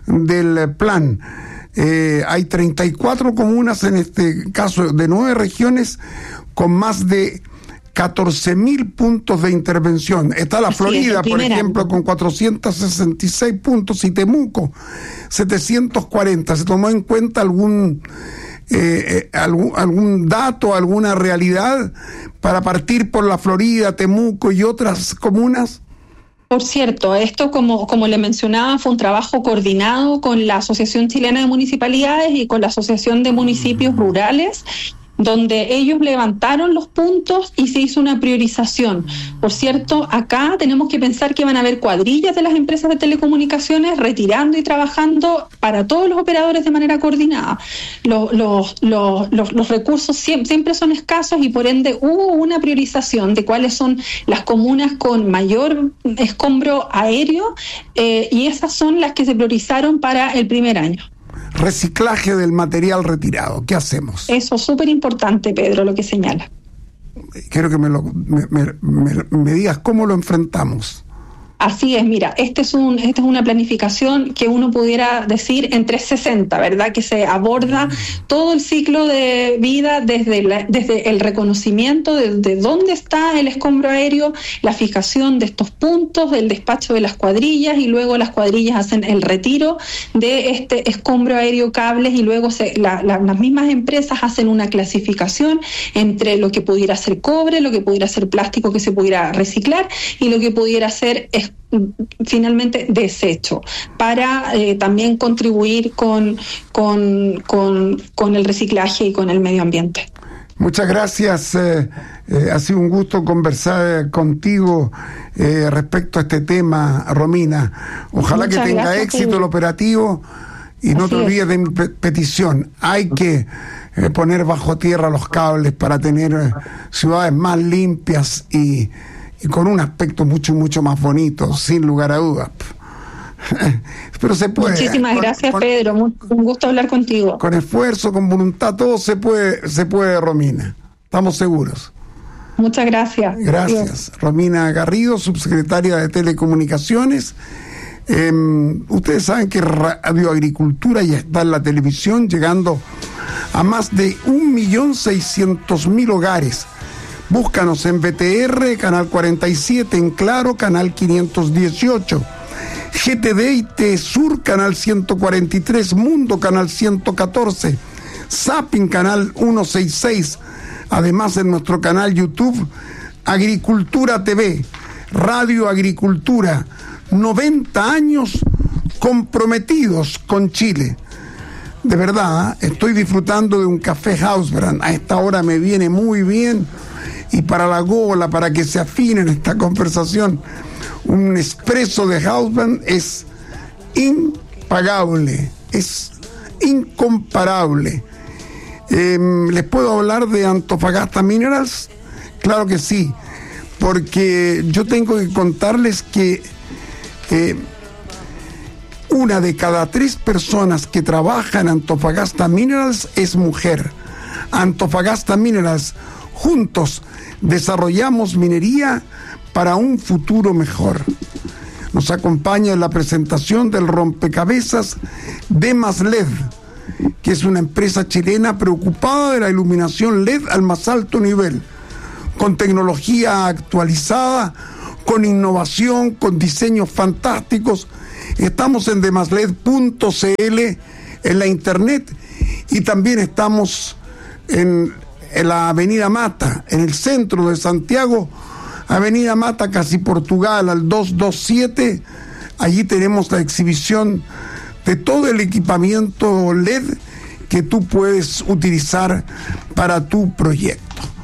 L: del plan. Eh, hay treinta y cuatro comunas en este caso de nueve regiones con más de catorce mil puntos de intervención. Está la Así Florida, es, por ejemplo, año. con cuatrocientos sesenta y seis puntos, y Temuco setecientos cuarenta. ¿Se tomó en cuenta algún eh, eh, algún, algún dato, alguna realidad para partir por la Florida, Temuco y otras comunas?
O: Por cierto, esto, como, como le mencionaba, fue un trabajo coordinado con la Asociación Chilena de Municipalidades y con la Asociación de Municipios Rurales, donde ellos levantaron los puntos y se hizo una priorización. Por cierto, acá tenemos que pensar que van a haber cuadrillas de las empresas de telecomunicaciones retirando y trabajando para todos los operadores de manera coordinada. Los, los, los, los, los recursos siempre, siempre son escasos, y por ende hubo una priorización de cuáles son las comunas con mayor escombro aéreo, eh, y esas son las que se priorizaron para el primer año.
L: Reciclaje del material retirado, ¿qué hacemos?
O: Eso es súper importante, Pedro, lo que señala.
L: Quiero que me, lo, me, me, me, me digas cómo lo enfrentamos.
O: Así es, mira, este es un, esta es una planificación que uno pudiera decir en trescientos sesenta, ¿verdad? Que se aborda todo el ciclo de vida desde, la, desde el reconocimiento de, de dónde está el escombro aéreo, la fijación de estos puntos, el despacho de las cuadrillas, y luego las cuadrillas hacen el retiro de este escombro aéreo cables, y luego se, la, la, las mismas empresas hacen una clasificación entre lo que pudiera ser cobre, lo que pudiera ser plástico que se pudiera reciclar, y lo que pudiera ser finalmente desecho, para eh, también contribuir con, con, con, con el reciclaje y con el medio ambiente.
L: Muchas gracias, eh, eh, ha sido un gusto conversar contigo eh, respecto a este tema, Romina. Ojalá Muchas que tenga gracias, éxito Pedro. el operativo, y no Así te olvides es. de mi pe- petición. Hay que eh, poner bajo tierra los cables para tener eh, ciudades más limpias y y con un aspecto mucho, mucho más bonito, sin lugar a dudas. Pero se puede.
O: Muchísimas con, gracias, con, Pedro. Un gusto hablar contigo.
L: Con esfuerzo, con voluntad, todo se puede, se puede, Romina. Estamos seguros.
O: Muchas gracias.
L: Gracias.
O: Dios.
L: Romina Garrido, subsecretaria de Telecomunicaciones. Eh, ustedes saben que Radio Agricultura ya está en la televisión, llegando a más de un millón seiscientos mil hogares. Búscanos en V T R, Canal cuarenta y siete, en Claro, Canal quinientos dieciocho, G T D y T Sur, Canal ciento cuarenta y tres, Mundo, Canal ciento catorce, Zapping, Canal ciento sesenta y seis, Además, en nuestro canal YouTube, Agricultura T V, Radio Agricultura, noventa años comprometidos con Chile. De verdad, estoy disfrutando de un café Hausbrand. A esta hora me viene muy bien. Y para la gola, para que se afine en esta conversación, un espresso de Hausbrand es impagable, es incomparable. Eh, ¿Les puedo hablar de Antofagasta Minerals? Claro que sí, porque yo tengo que contarles que eh, una de cada tres personas que trabaja en Antofagasta Minerals es mujer. Antofagasta Minerals, juntos desarrollamos minería para un futuro mejor. Nos acompaña en la presentación del rompecabezas Demas L E D, que es una empresa chilena preocupada de la iluminación L E D al más alto nivel, con tecnología actualizada, con innovación, con diseños fantásticos. Estamos en demasled punto c l en la internet y también estamos en, en la Avenida Mata, en el centro de Santiago, Avenida Mata, casi Portugal, al doscientos veintisiete. Allí tenemos la exhibición de todo el equipamiento L E D que tú puedes utilizar para tu proyecto.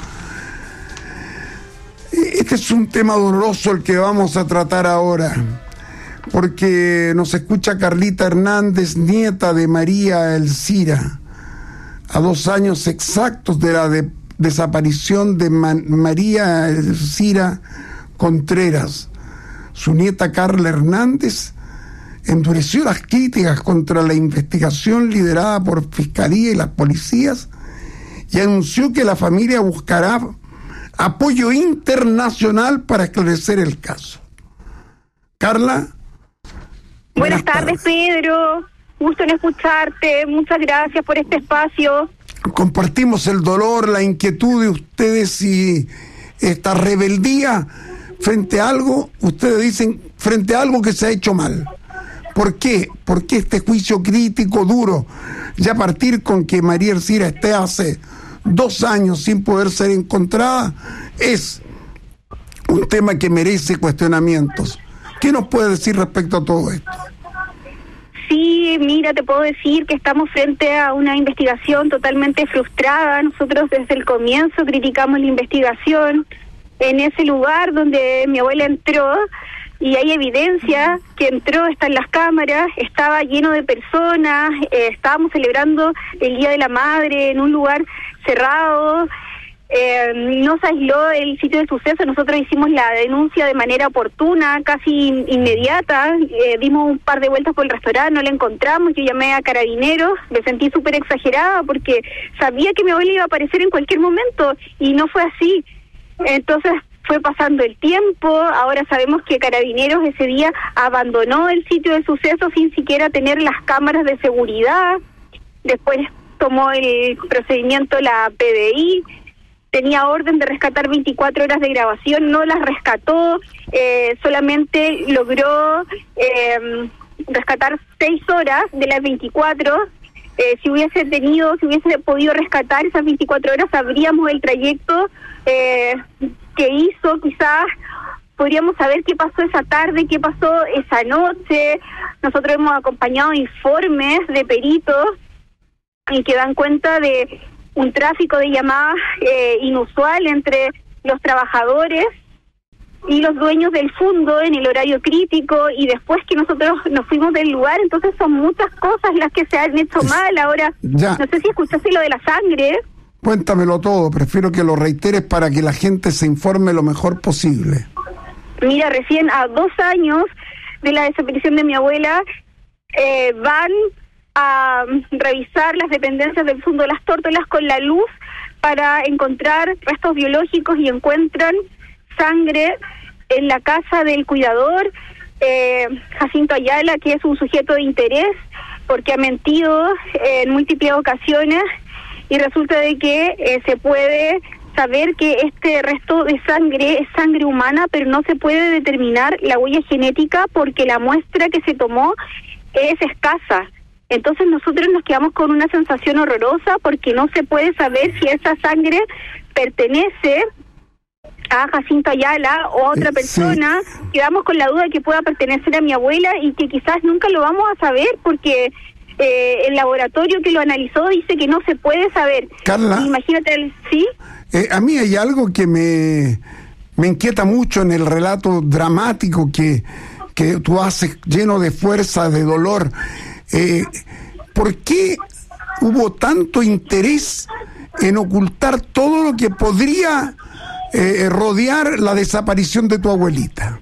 L: Este es un tema doloroso el que vamos a tratar ahora, porque nos escucha Carlita Hernández, nieta de María Elcira, a dos años exactos de la de desaparición de Man- María Elcira Contreras. Su nieta Carla Hernández endureció las críticas contra la investigación liderada por Fiscalía y las policías y anunció que la familia buscará apoyo internacional para esclarecer el caso. Carla.
P: Buenas, buenas tardes, tardes, Pedro. Gusto en escucharte. Muchas gracias por este espacio.
L: Compartimos el dolor, la inquietud de ustedes y esta rebeldía frente a algo, ustedes dicen, frente a algo que se ha hecho mal. ¿Por qué? ¿Por qué este juicio crítico duro? Ya partir con que María Elcira esté hace dos años sin poder ser encontrada es un tema que merece cuestionamientos. ¿Qué nos puede decir respecto a todo esto?
P: Sí, mira, te puedo decir que estamos frente a una investigación totalmente frustrada. Nosotros desde el comienzo criticamos la investigación. En ese lugar donde mi abuela entró, y hay evidencia que entró, está en las cámaras, estaba lleno de personas, eh, estábamos celebrando el Día de la Madre en un lugar cerrado. Eh, no se aisló el sitio del suceso, nosotros hicimos la denuncia de manera oportuna, casi in- inmediata, eh, dimos un par de vueltas por el restaurante, no la encontramos, yo llamé a Carabineros, me sentí súper exagerada porque sabía que mi abuela iba a aparecer en cualquier momento y no fue así. Entonces fue pasando el tiempo, ahora sabemos que Carabineros ese día abandonó el sitio del suceso sin siquiera tener las cámaras de seguridad, después tomó el procedimiento la P D I, tenía orden de rescatar veinticuatro horas de grabación, no las rescató, eh, solamente logró eh, rescatar seis horas de las veinticuatro. Eh, si hubiese tenido, si hubiese podido rescatar esas veinticuatro horas, sabríamos el trayecto eh, que hizo, quizás podríamos saber qué pasó esa tarde, qué pasó esa noche. Nosotros hemos acompañado informes de peritos y que dan cuenta de un tráfico de llamadas eh, inusual entre los trabajadores y los dueños del fondo en el horario crítico, y después que nosotros nos fuimos del lugar, entonces son muchas cosas las que se han hecho mal. Ahora, ya. No sé si escuchaste lo de la sangre.
L: Cuéntamelo todo, prefiero que lo reiteres para que la gente se informe lo mejor posible.
P: Mira, recién a dos años de la desaparición de mi abuela, eh, van a revisar las dependencias del fondo de las Tórtolas con la luz para encontrar restos biológicos y encuentran sangre en la casa del cuidador, eh, Jacinto Ayala, que es un sujeto de interés porque ha mentido eh, en múltiples ocasiones, y resulta de que eh, se puede saber que este resto de sangre es sangre humana, pero no se puede determinar la huella genética porque la muestra que se tomó es escasa. Entonces nosotros nos quedamos con una sensación horrorosa porque no se puede saber si esa sangre pertenece a Jacinto Ayala o a otra persona, sí. Quedamos con la duda de que pueda pertenecer a mi abuela y que quizás nunca lo vamos a saber porque eh, el laboratorio que lo analizó dice que no se puede saber.
L: Carla,
P: imagínate, el, ¿sí?
L: Eh, a mí hay algo que me, me inquieta mucho en el relato dramático que, que tú haces, lleno de fuerza, de dolor. Eh, ¿Por qué hubo tanto interés en ocultar todo lo que podría eh, rodear la desaparición de tu abuelita?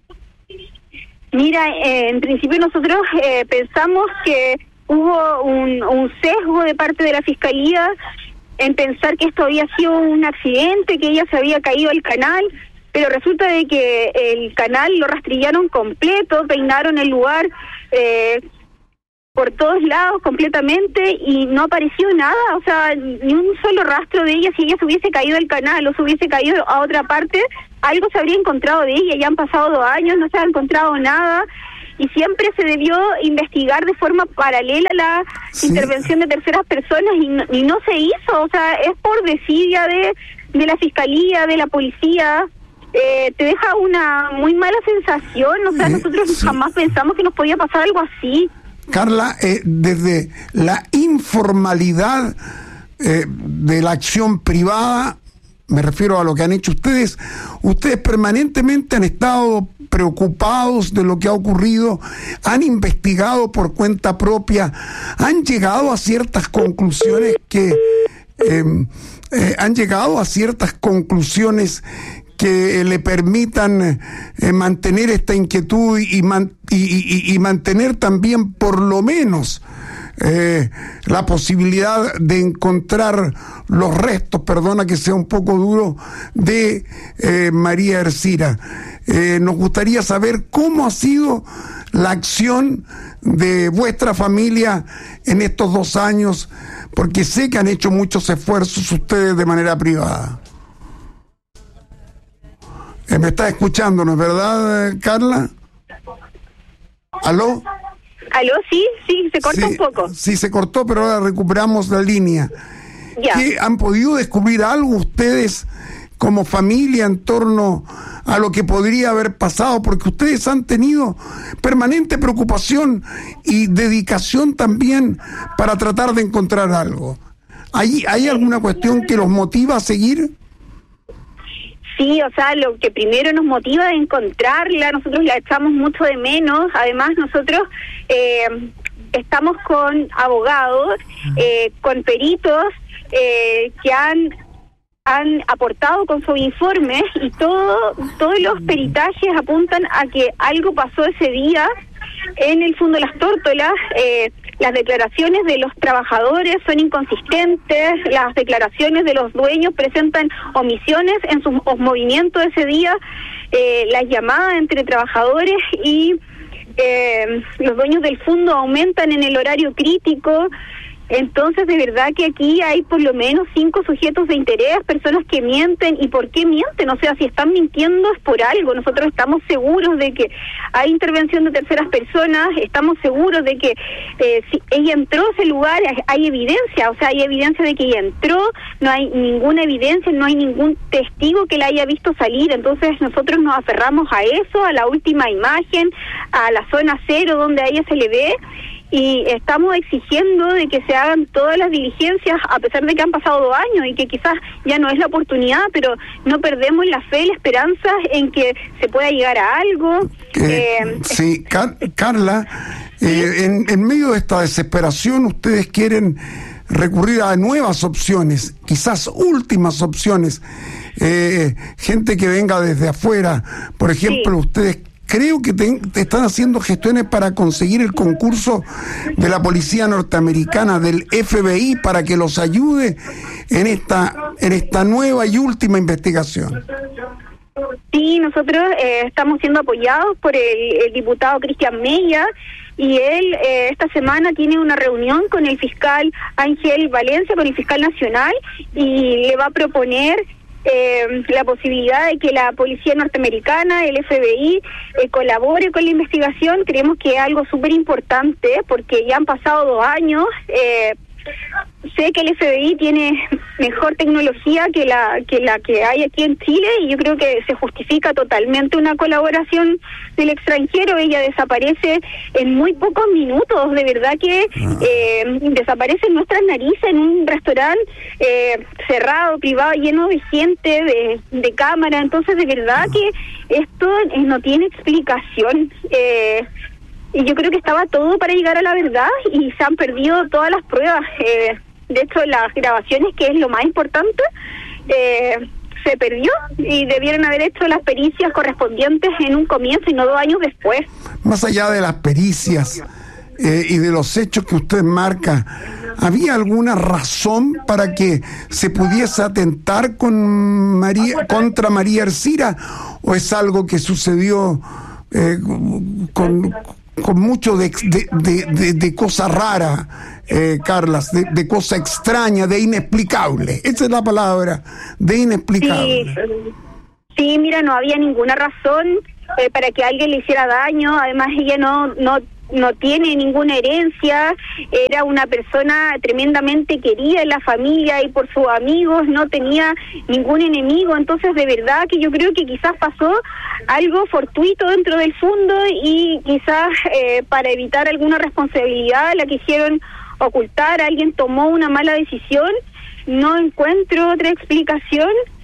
P: Mira, eh, en principio nosotros eh, pensamos que hubo un, un sesgo de parte de la Fiscalía en pensar que esto había sido un accidente, que ella se había caído al canal, pero resulta de que el canal lo rastrillaron completo, peinaron el lugar eh, por todos lados completamente y no apareció nada, o sea, ni un solo rastro de ella. Si ella se hubiese caído al canal o se hubiese caído a otra parte, algo se habría encontrado de ella. Ya han pasado dos años, no se ha encontrado nada. Y siempre se debió investigar de forma paralela la sí. intervención de terceras personas y no, y no se hizo. O sea, es por desidia de, de la Fiscalía, de la Policía. Eh, te deja una muy mala sensación. O sea, eh, nosotros sí. jamás pensamos que nos podía pasar algo así.
L: Carla, eh, desde la informalidad eh, de la acción privada, me refiero a lo que han hecho ustedes, ustedes permanentemente han estado preocupados de lo que ha ocurrido, han investigado por cuenta propia, han llegado a ciertas conclusiones que eh, eh, han llegado a ciertas conclusiones que le permitan eh, mantener esta inquietud y, man, y, y, y mantener también por lo menos eh, la posibilidad de encontrar los restos, perdona que sea un poco duro, de eh, María Ercira. Eh, nos gustaría saber cómo ha sido la acción de vuestra familia en estos dos años, porque sé que han hecho muchos esfuerzos ustedes de manera privada. Eh, ¿Me estás escuchando, no es verdad, Carla? ¿Aló?
P: ¿Aló? Sí, sí, se cortó
L: sí,
P: un poco.
L: Sí, se cortó, pero ahora recuperamos la línea.
P: Ya.
L: ¿Qué, han podido descubrir algo ustedes como familia en torno a lo que podría haber pasado? Porque ustedes han tenido permanente preocupación y dedicación también para tratar de encontrar algo. ¿Hay, hay alguna cuestión que los motiva a seguir?
P: Sí, o sea, lo que primero nos motiva a encontrarla, nosotros la echamos mucho de menos. Además, nosotros eh, estamos con abogados, eh, con peritos eh, que han han aportado con su informe y todo todos los peritajes apuntan a que algo pasó ese día en el Fondo Las Tórtolas. Eh, las declaraciones de los trabajadores son inconsistentes, las declaraciones de los dueños presentan omisiones en sus movimientos ese día, eh, las llamadas entre trabajadores y eh, los dueños del fondo aumentan en el horario crítico. Entonces, de verdad que aquí hay por lo menos cinco sujetos de interés, personas que mienten. ¿Y por qué mienten? O sea, si están mintiendo es por algo. Nosotros estamos seguros de que hay intervención de terceras personas, estamos seguros de que eh, si ella entró a ese lugar, hay evidencia, o sea, hay evidencia de que ella entró, no hay ninguna evidencia, no hay ningún testigo que la haya visto salir. Entonces, nosotros nos aferramos a eso, a la última imagen, a la zona cero donde a ella se le ve, y estamos exigiendo de que se hagan todas las diligencias, a pesar de que han pasado dos años y que quizás ya no es la oportunidad, pero no perdemos la fe y la esperanza en que se pueda llegar a algo.
L: Eh, eh, sí, Car- Carla, ¿sí? eh, en, en medio de esta desesperación ustedes quieren recurrir a nuevas opciones, quizás últimas opciones, eh, gente que venga desde afuera, por ejemplo, sí. ustedes creo que te, te están haciendo gestiones para conseguir el concurso de la policía norteamericana, del F B I, para que los ayude en esta en esta nueva y última investigación.
P: Sí, nosotros eh, estamos siendo apoyados por el, el diputado Cristian Mella, y él eh, esta semana tiene una reunión con el fiscal Ángel Valencia, con el fiscal nacional, y le va a proponer Eh, la posibilidad de que la policía norteamericana, el F B I, eh, colabore con la investigación. Creemos que es algo súper importante porque ya han pasado dos años. Eh, sé que el F B I tiene mejor tecnología que la que la que hay aquí en Chile y yo creo que se justifica totalmente una colaboración del extranjero. Ella desaparece en muy pocos minutos, de verdad que eh, desaparece en nuestras narices en un restaurante eh, cerrado, privado, lleno de gente, de, de cámara. Entonces, de verdad que esto eh, no tiene explicación. Eh, y yo creo que estaba todo para llegar a la verdad y se han perdido todas las pruebas. Eh, de hecho, las grabaciones, que es lo más importante, eh, se perdió y debieron haber hecho las pericias correspondientes en un comienzo y no dos años después.
L: Más allá de las pericias eh, y de los hechos que usted marca, ¿había alguna razón para que se pudiese atentar con María, contra María Ercira, o es algo que sucedió eh, con, con mucho de, de, de, de, de cosa rara, eh, Carlas, de, de cosa extraña, de inexplicable? Esa es la palabra, de inexplicable.
P: Sí, sí, mira, no había ninguna razón eh, para que alguien le hiciera daño. Además, ella no no no tiene ninguna herencia, era una persona tremendamente querida en la familia y por sus amigos, no tenía ningún enemigo. Entonces, de verdad que yo creo que quizás pasó algo fortuito dentro del fondo y quizás eh, para evitar alguna responsabilidad la quisieron ocultar, alguien tomó una mala decisión. No encuentro otra explicación.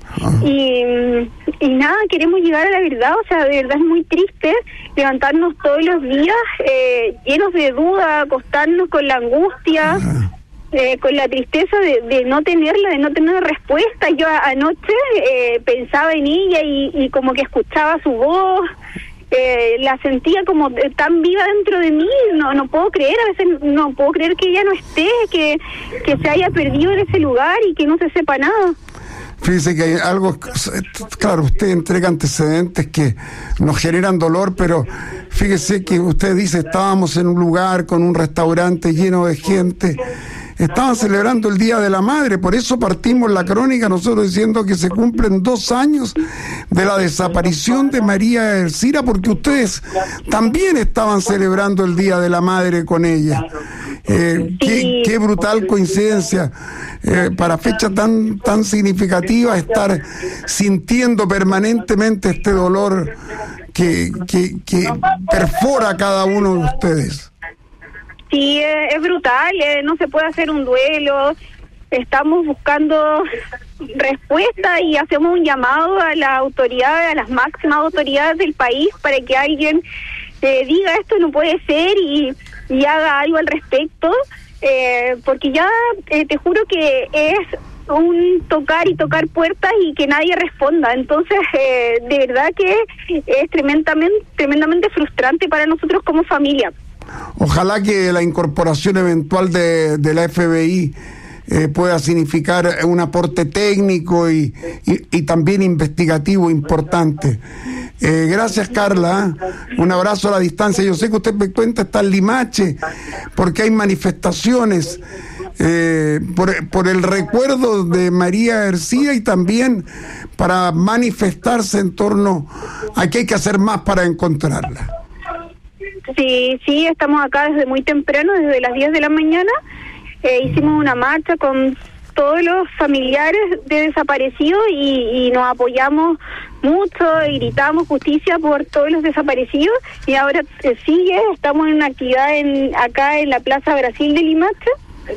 P: Y, y nada, queremos llegar a la verdad. O sea, de verdad es muy triste levantarnos todos los días eh, llenos de duda, acostarnos con la angustia, eh, con la tristeza de, de no tenerla, de no tener respuesta. Yo a, anoche eh, pensaba en ella y, y como que escuchaba su voz, eh, la sentía como tan viva dentro de mí. No no puedo creer, a veces no puedo creer que ella no esté, que, que se haya perdido en ese lugar y que no se sepa nada.
L: Fíjese que hay algo, claro, usted entrega antecedentes que nos generan dolor, pero fíjese que usted dice, estábamos en un lugar con un restaurante lleno de gente, estaban celebrando el Día de la Madre, por eso partimos la crónica nosotros diciendo que se cumplen dos años de la desaparición de María Ercira, porque ustedes también estaban celebrando el Día de la Madre con ella. Eh, qué, qué brutal coincidencia, eh, para fecha tan tan significativa, estar sintiendo permanentemente este dolor que, que, que perfora a cada uno de ustedes.
P: Sí, eh, es brutal, eh, no se puede hacer un duelo. Estamos buscando respuesta y hacemos un llamado a las autoridades, a las máximas autoridades del país, para que alguien eh, diga esto no puede ser y y haga algo al respecto, eh, porque ya eh, te juro que es un tocar y tocar puertas y que nadie responda. Entonces, eh, de verdad que es tremendamente, tremendamente frustrante para nosotros como familia.
L: Ojalá que la incorporación eventual de, de la F B I eh, pueda significar un aporte técnico y, y, y también investigativo importante. Eh, gracias, Carla. Un abrazo a la distancia. Yo sé que usted me cuenta, está en Limache, porque hay manifestaciones eh, por, por el recuerdo de María Ercira y también para manifestarse en torno a que hay que hacer más para encontrarla.
P: Sí, sí, estamos acá desde muy temprano, desde las diez de la mañana. Eh, hicimos una marcha con todos los familiares de desaparecidos y, y nos apoyamos mucho y gritamos justicia por todos los desaparecidos. Y ahora eh, sigue, estamos en una actividad en, acá en la Plaza Brasil de Limache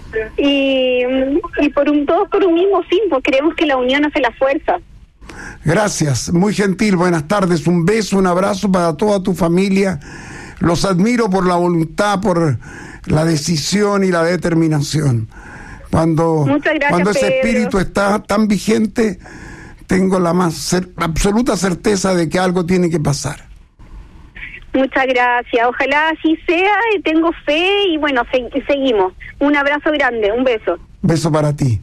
P: y, y por un todos por un mismo fin, porque creemos que la unión hace la fuerza.
L: Gracias, muy gentil, buenas tardes, un beso, un abrazo para toda tu familia. Los admiro por la voluntad, por la decisión y la determinación. Cuando, gracias, cuando ese Pedro. Espíritu está tan vigente, tengo la más cer- absoluta certeza de que algo tiene que pasar.
P: Muchas gracias, ojalá así sea, y tengo fe y bueno, se- seguimos. Un abrazo grande, un beso.
L: Beso para ti.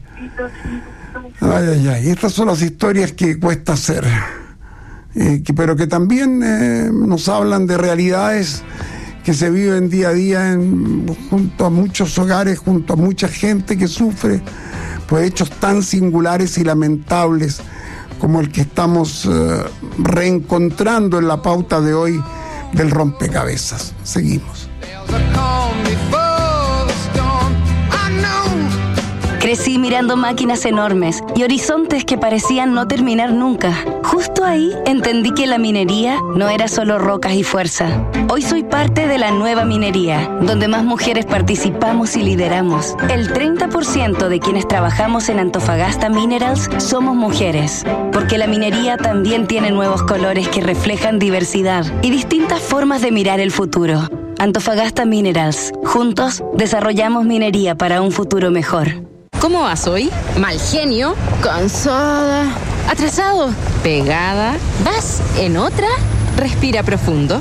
L: Ay, ay, ay, estas son las historias que cuesta hacer, eh, que, pero que también eh, nos hablan de realidades que se viven día a día en, junto a muchos hogares, junto a mucha gente que sufre por hechos tan singulares y lamentables como el que estamos eh, reencontrando en la pauta de hoy del rompecabezas. Seguimos.
Q: Crecí mirando máquinas enormes y horizontes que parecían no terminar nunca. Justo ahí entendí que la minería no era solo rocas y fuerza. Hoy soy parte de la nueva minería, donde más mujeres participamos y lideramos. El treinta por ciento de quienes trabajamos en Antofagasta Minerals somos mujeres, porque la minería también tiene nuevos colores que reflejan diversidad y distintas formas de mirar el futuro. Antofagasta Minerals. Juntos desarrollamos minería para un futuro mejor.
R: ¿Cómo vas hoy? Mal genio, cansada, atrasado, pegada. ¿Vas en otra? Respira profundo.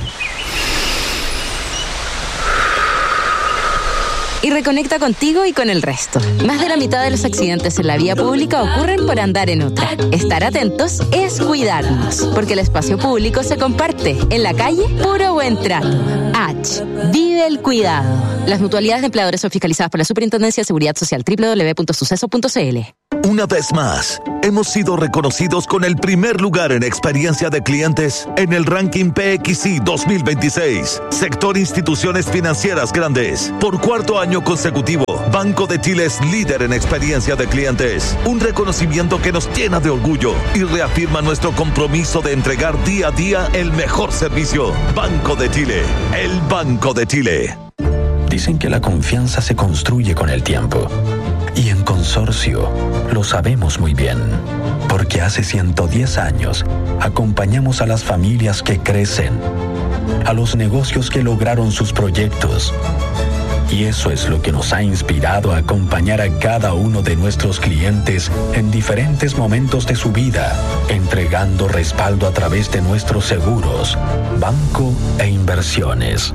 R: Y reconecta contigo y con el resto. Más de la mitad de los accidentes en la vía pública ocurren por andar en otra. Estar atentos es cuidarnos, porque el espacio público se comparte. En la calle, puro buen trato. H. Vive el cuidado. Las mutualidades de empleadores son fiscalizadas por la Superintendencia de Seguridad Social. doble u doble u doble u punto suceso punto c l.
S: Una vez más, hemos sido reconocidos con el primer lugar en experiencia de clientes en el ranking P X I dos mil veintiséis. Sector Instituciones Financieras Grandes. Por cuarto año consecutivo, Banco de Chile es líder en experiencia de clientes. Un reconocimiento que nos llena de orgullo y reafirma nuestro compromiso de entregar día a día el mejor servicio. Banco de Chile, el Banco de Chile.
T: Dicen que la confianza se construye con el tiempo. Y en Consorcio lo sabemos muy bien, porque hace ciento diez años acompañamos a las familias que crecen, a los negocios que lograron sus proyectos. Y eso es lo que nos ha inspirado a acompañar a cada uno de nuestros clientes en diferentes momentos de su vida, entregando respaldo a través de nuestros seguros, banco e inversiones.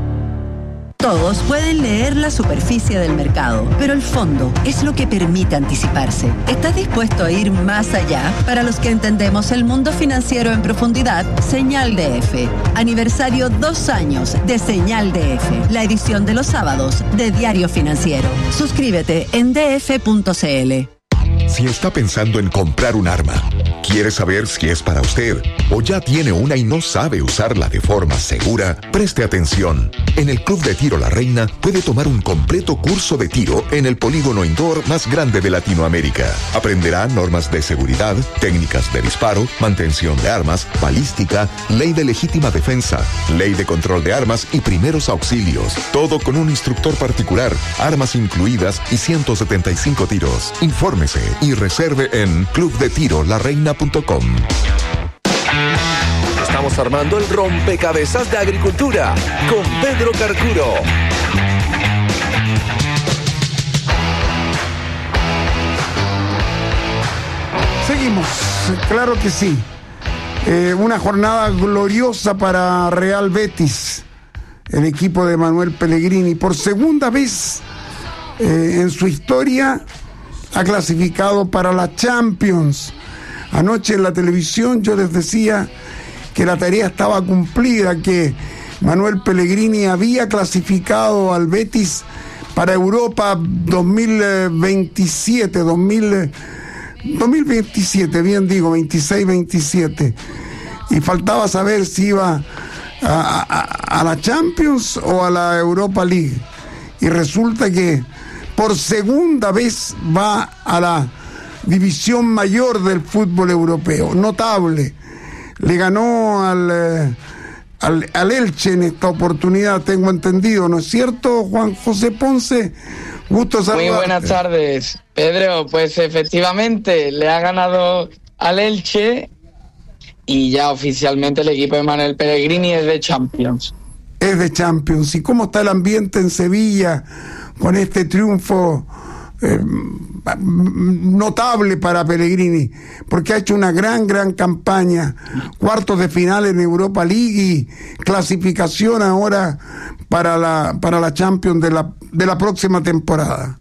U: Todos pueden leer la superficie del mercado, pero el fondo es lo que permite anticiparse. ¿Estás dispuesto a ir más allá? Para los que entendemos el mundo financiero en profundidad, Señal D F. Aniversario dos años de Señal D F, la edición de los sábados de Diario Financiero. Suscríbete en d f punto c l.
V: Si está pensando en comprar un arma, quiere saber si es para usted o ya tiene una y no sabe usarla de forma segura, preste atención. En el Club de Tiro La Reina puede tomar un completo curso de tiro en el polígono indoor más grande de Latinoamérica. Aprenderá normas de seguridad, técnicas de disparo, mantención de armas, balística, ley de legítima defensa, ley de control de armas y primeros auxilios. Todo con un instructor particular, armas incluidas y ciento setenta y cinco tiros. Infórmese y reserve en club de tiro la reina punto com.
F: Estamos armando el rompecabezas de agricultura con Pedro Carcuro.
L: Seguimos, claro que sí. Eh, una jornada gloriosa para Real Betis, el equipo de Manuel Pellegrini. Por segunda vez eh, en su historia ha clasificado para la Champions. Anoche en la televisión yo les decía que la tarea estaba cumplida, que Manuel Pellegrini había clasificado al Betis para Europa dos mil veintisiete, dos mil veintisiete, bien digo, veintiséis veintisiete. Y faltaba saber si iba a, a, a la Champions o a la Europa League. Y resulta que por segunda vez va a la división mayor del fútbol europeo. Notable. Le ganó al, eh, al, al Elche en esta oportunidad, tengo entendido, ¿no es cierto, Juan José Ponce? Gusto saludarte.
W: Muy buenas tardes, Pedro. Pues efectivamente le ha ganado al Elche y ya oficialmente el equipo de Manuel Pellegrini es de Champions.
L: Es de Champions. ¿Y cómo está el ambiente en Sevilla con este triunfo eh, notable para Pellegrini? Porque ha hecho una gran, gran campaña. Cuartos de final en Europa League y clasificación ahora para la, para la Champions de la, de la próxima temporada.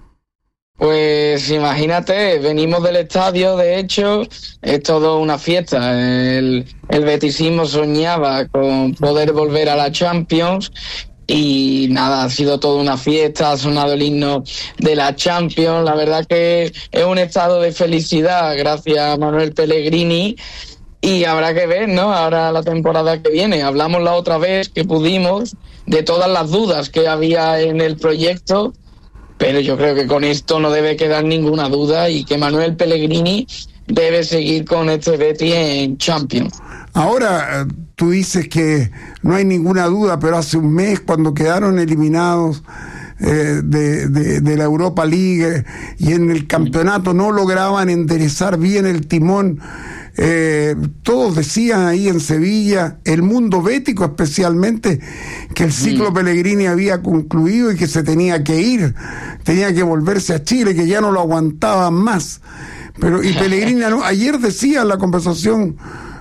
W: Pues imagínate, venimos del estadio, de hecho, es todo una fiesta. El, el betisismo soñaba con poder volver a la Champions y nada, ha sido toda una fiesta, ha sonado el himno de la Champions. La verdad que es un estado de felicidad gracias a Manuel Pellegrini y habrá que ver, ¿no? Ahora la temporada que viene. Hablamos la otra vez que pudimos de todas las dudas que había en el proyecto, pero yo creo que con esto no debe quedar ninguna duda y que Manuel Pellegrini debe seguir con este Betis en Champions.
L: Ahora, tú dices que no hay ninguna duda, pero hace un mes, cuando quedaron eliminados eh, de, de, de la Europa League y en el campeonato no lograban enderezar bien el timón, eh, todos decían ahí en Sevilla, el mundo bético especialmente, que el ciclo mm. Pellegrini había concluido y que se tenía que ir, tenía que volverse a Chile, que ya no lo aguantaban más. Pero y Pellegrini ayer decía en la conversación,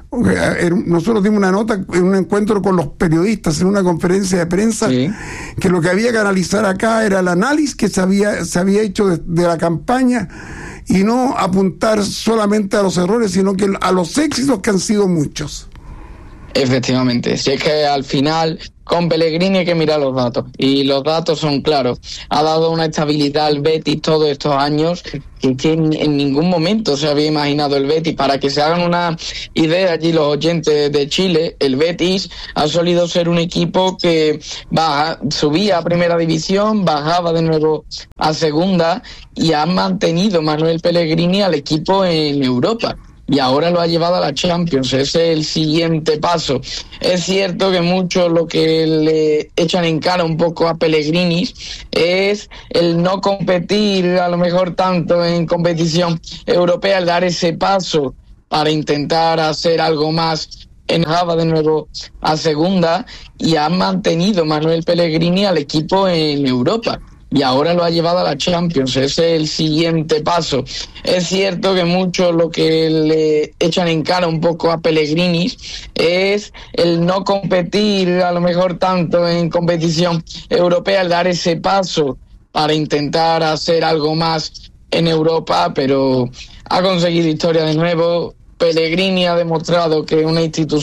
L: nosotros dimos una nota en un encuentro con los periodistas en una conferencia de prensa, sí, que lo que había que analizar acá era el análisis que se había, se había hecho de, de la campaña y no apuntar solamente a los errores, sino que a los éxitos, que han sido muchos.
W: Efectivamente, si es que al final con Pellegrini hay que mirar los datos y los datos son claros. Ha dado una estabilidad al Betis todos estos años que, que en, en ningún momento se había imaginado el Betis. Para que se hagan una idea allí los oyentes de Chile, el Betis ha solido ser un equipo que baja, subía a primera división, bajaba de nuevo a segunda y ha mantenido Manuel Pellegrini al equipo en Europa. Y ahora lo ha llevado a la Champions, ese es el siguiente paso. Es cierto que mucho lo que le echan en cara un poco a Pellegrini es el no competir a lo mejor tanto en competición europea, el dar ese paso para intentar hacer algo más. En Java de nuevo a segunda y ha mantenido Manuel Pellegrini al equipo en Europa. Y ahora lo ha llevado a la Champions, ese es el siguiente paso. Es cierto que mucho lo que le echan en cara un poco a Pellegrini es el no competir a lo mejor tanto en competición europea, el dar ese paso para intentar hacer algo más en Europa, pero ha conseguido historia de nuevo. Pellegrini ha demostrado que una institución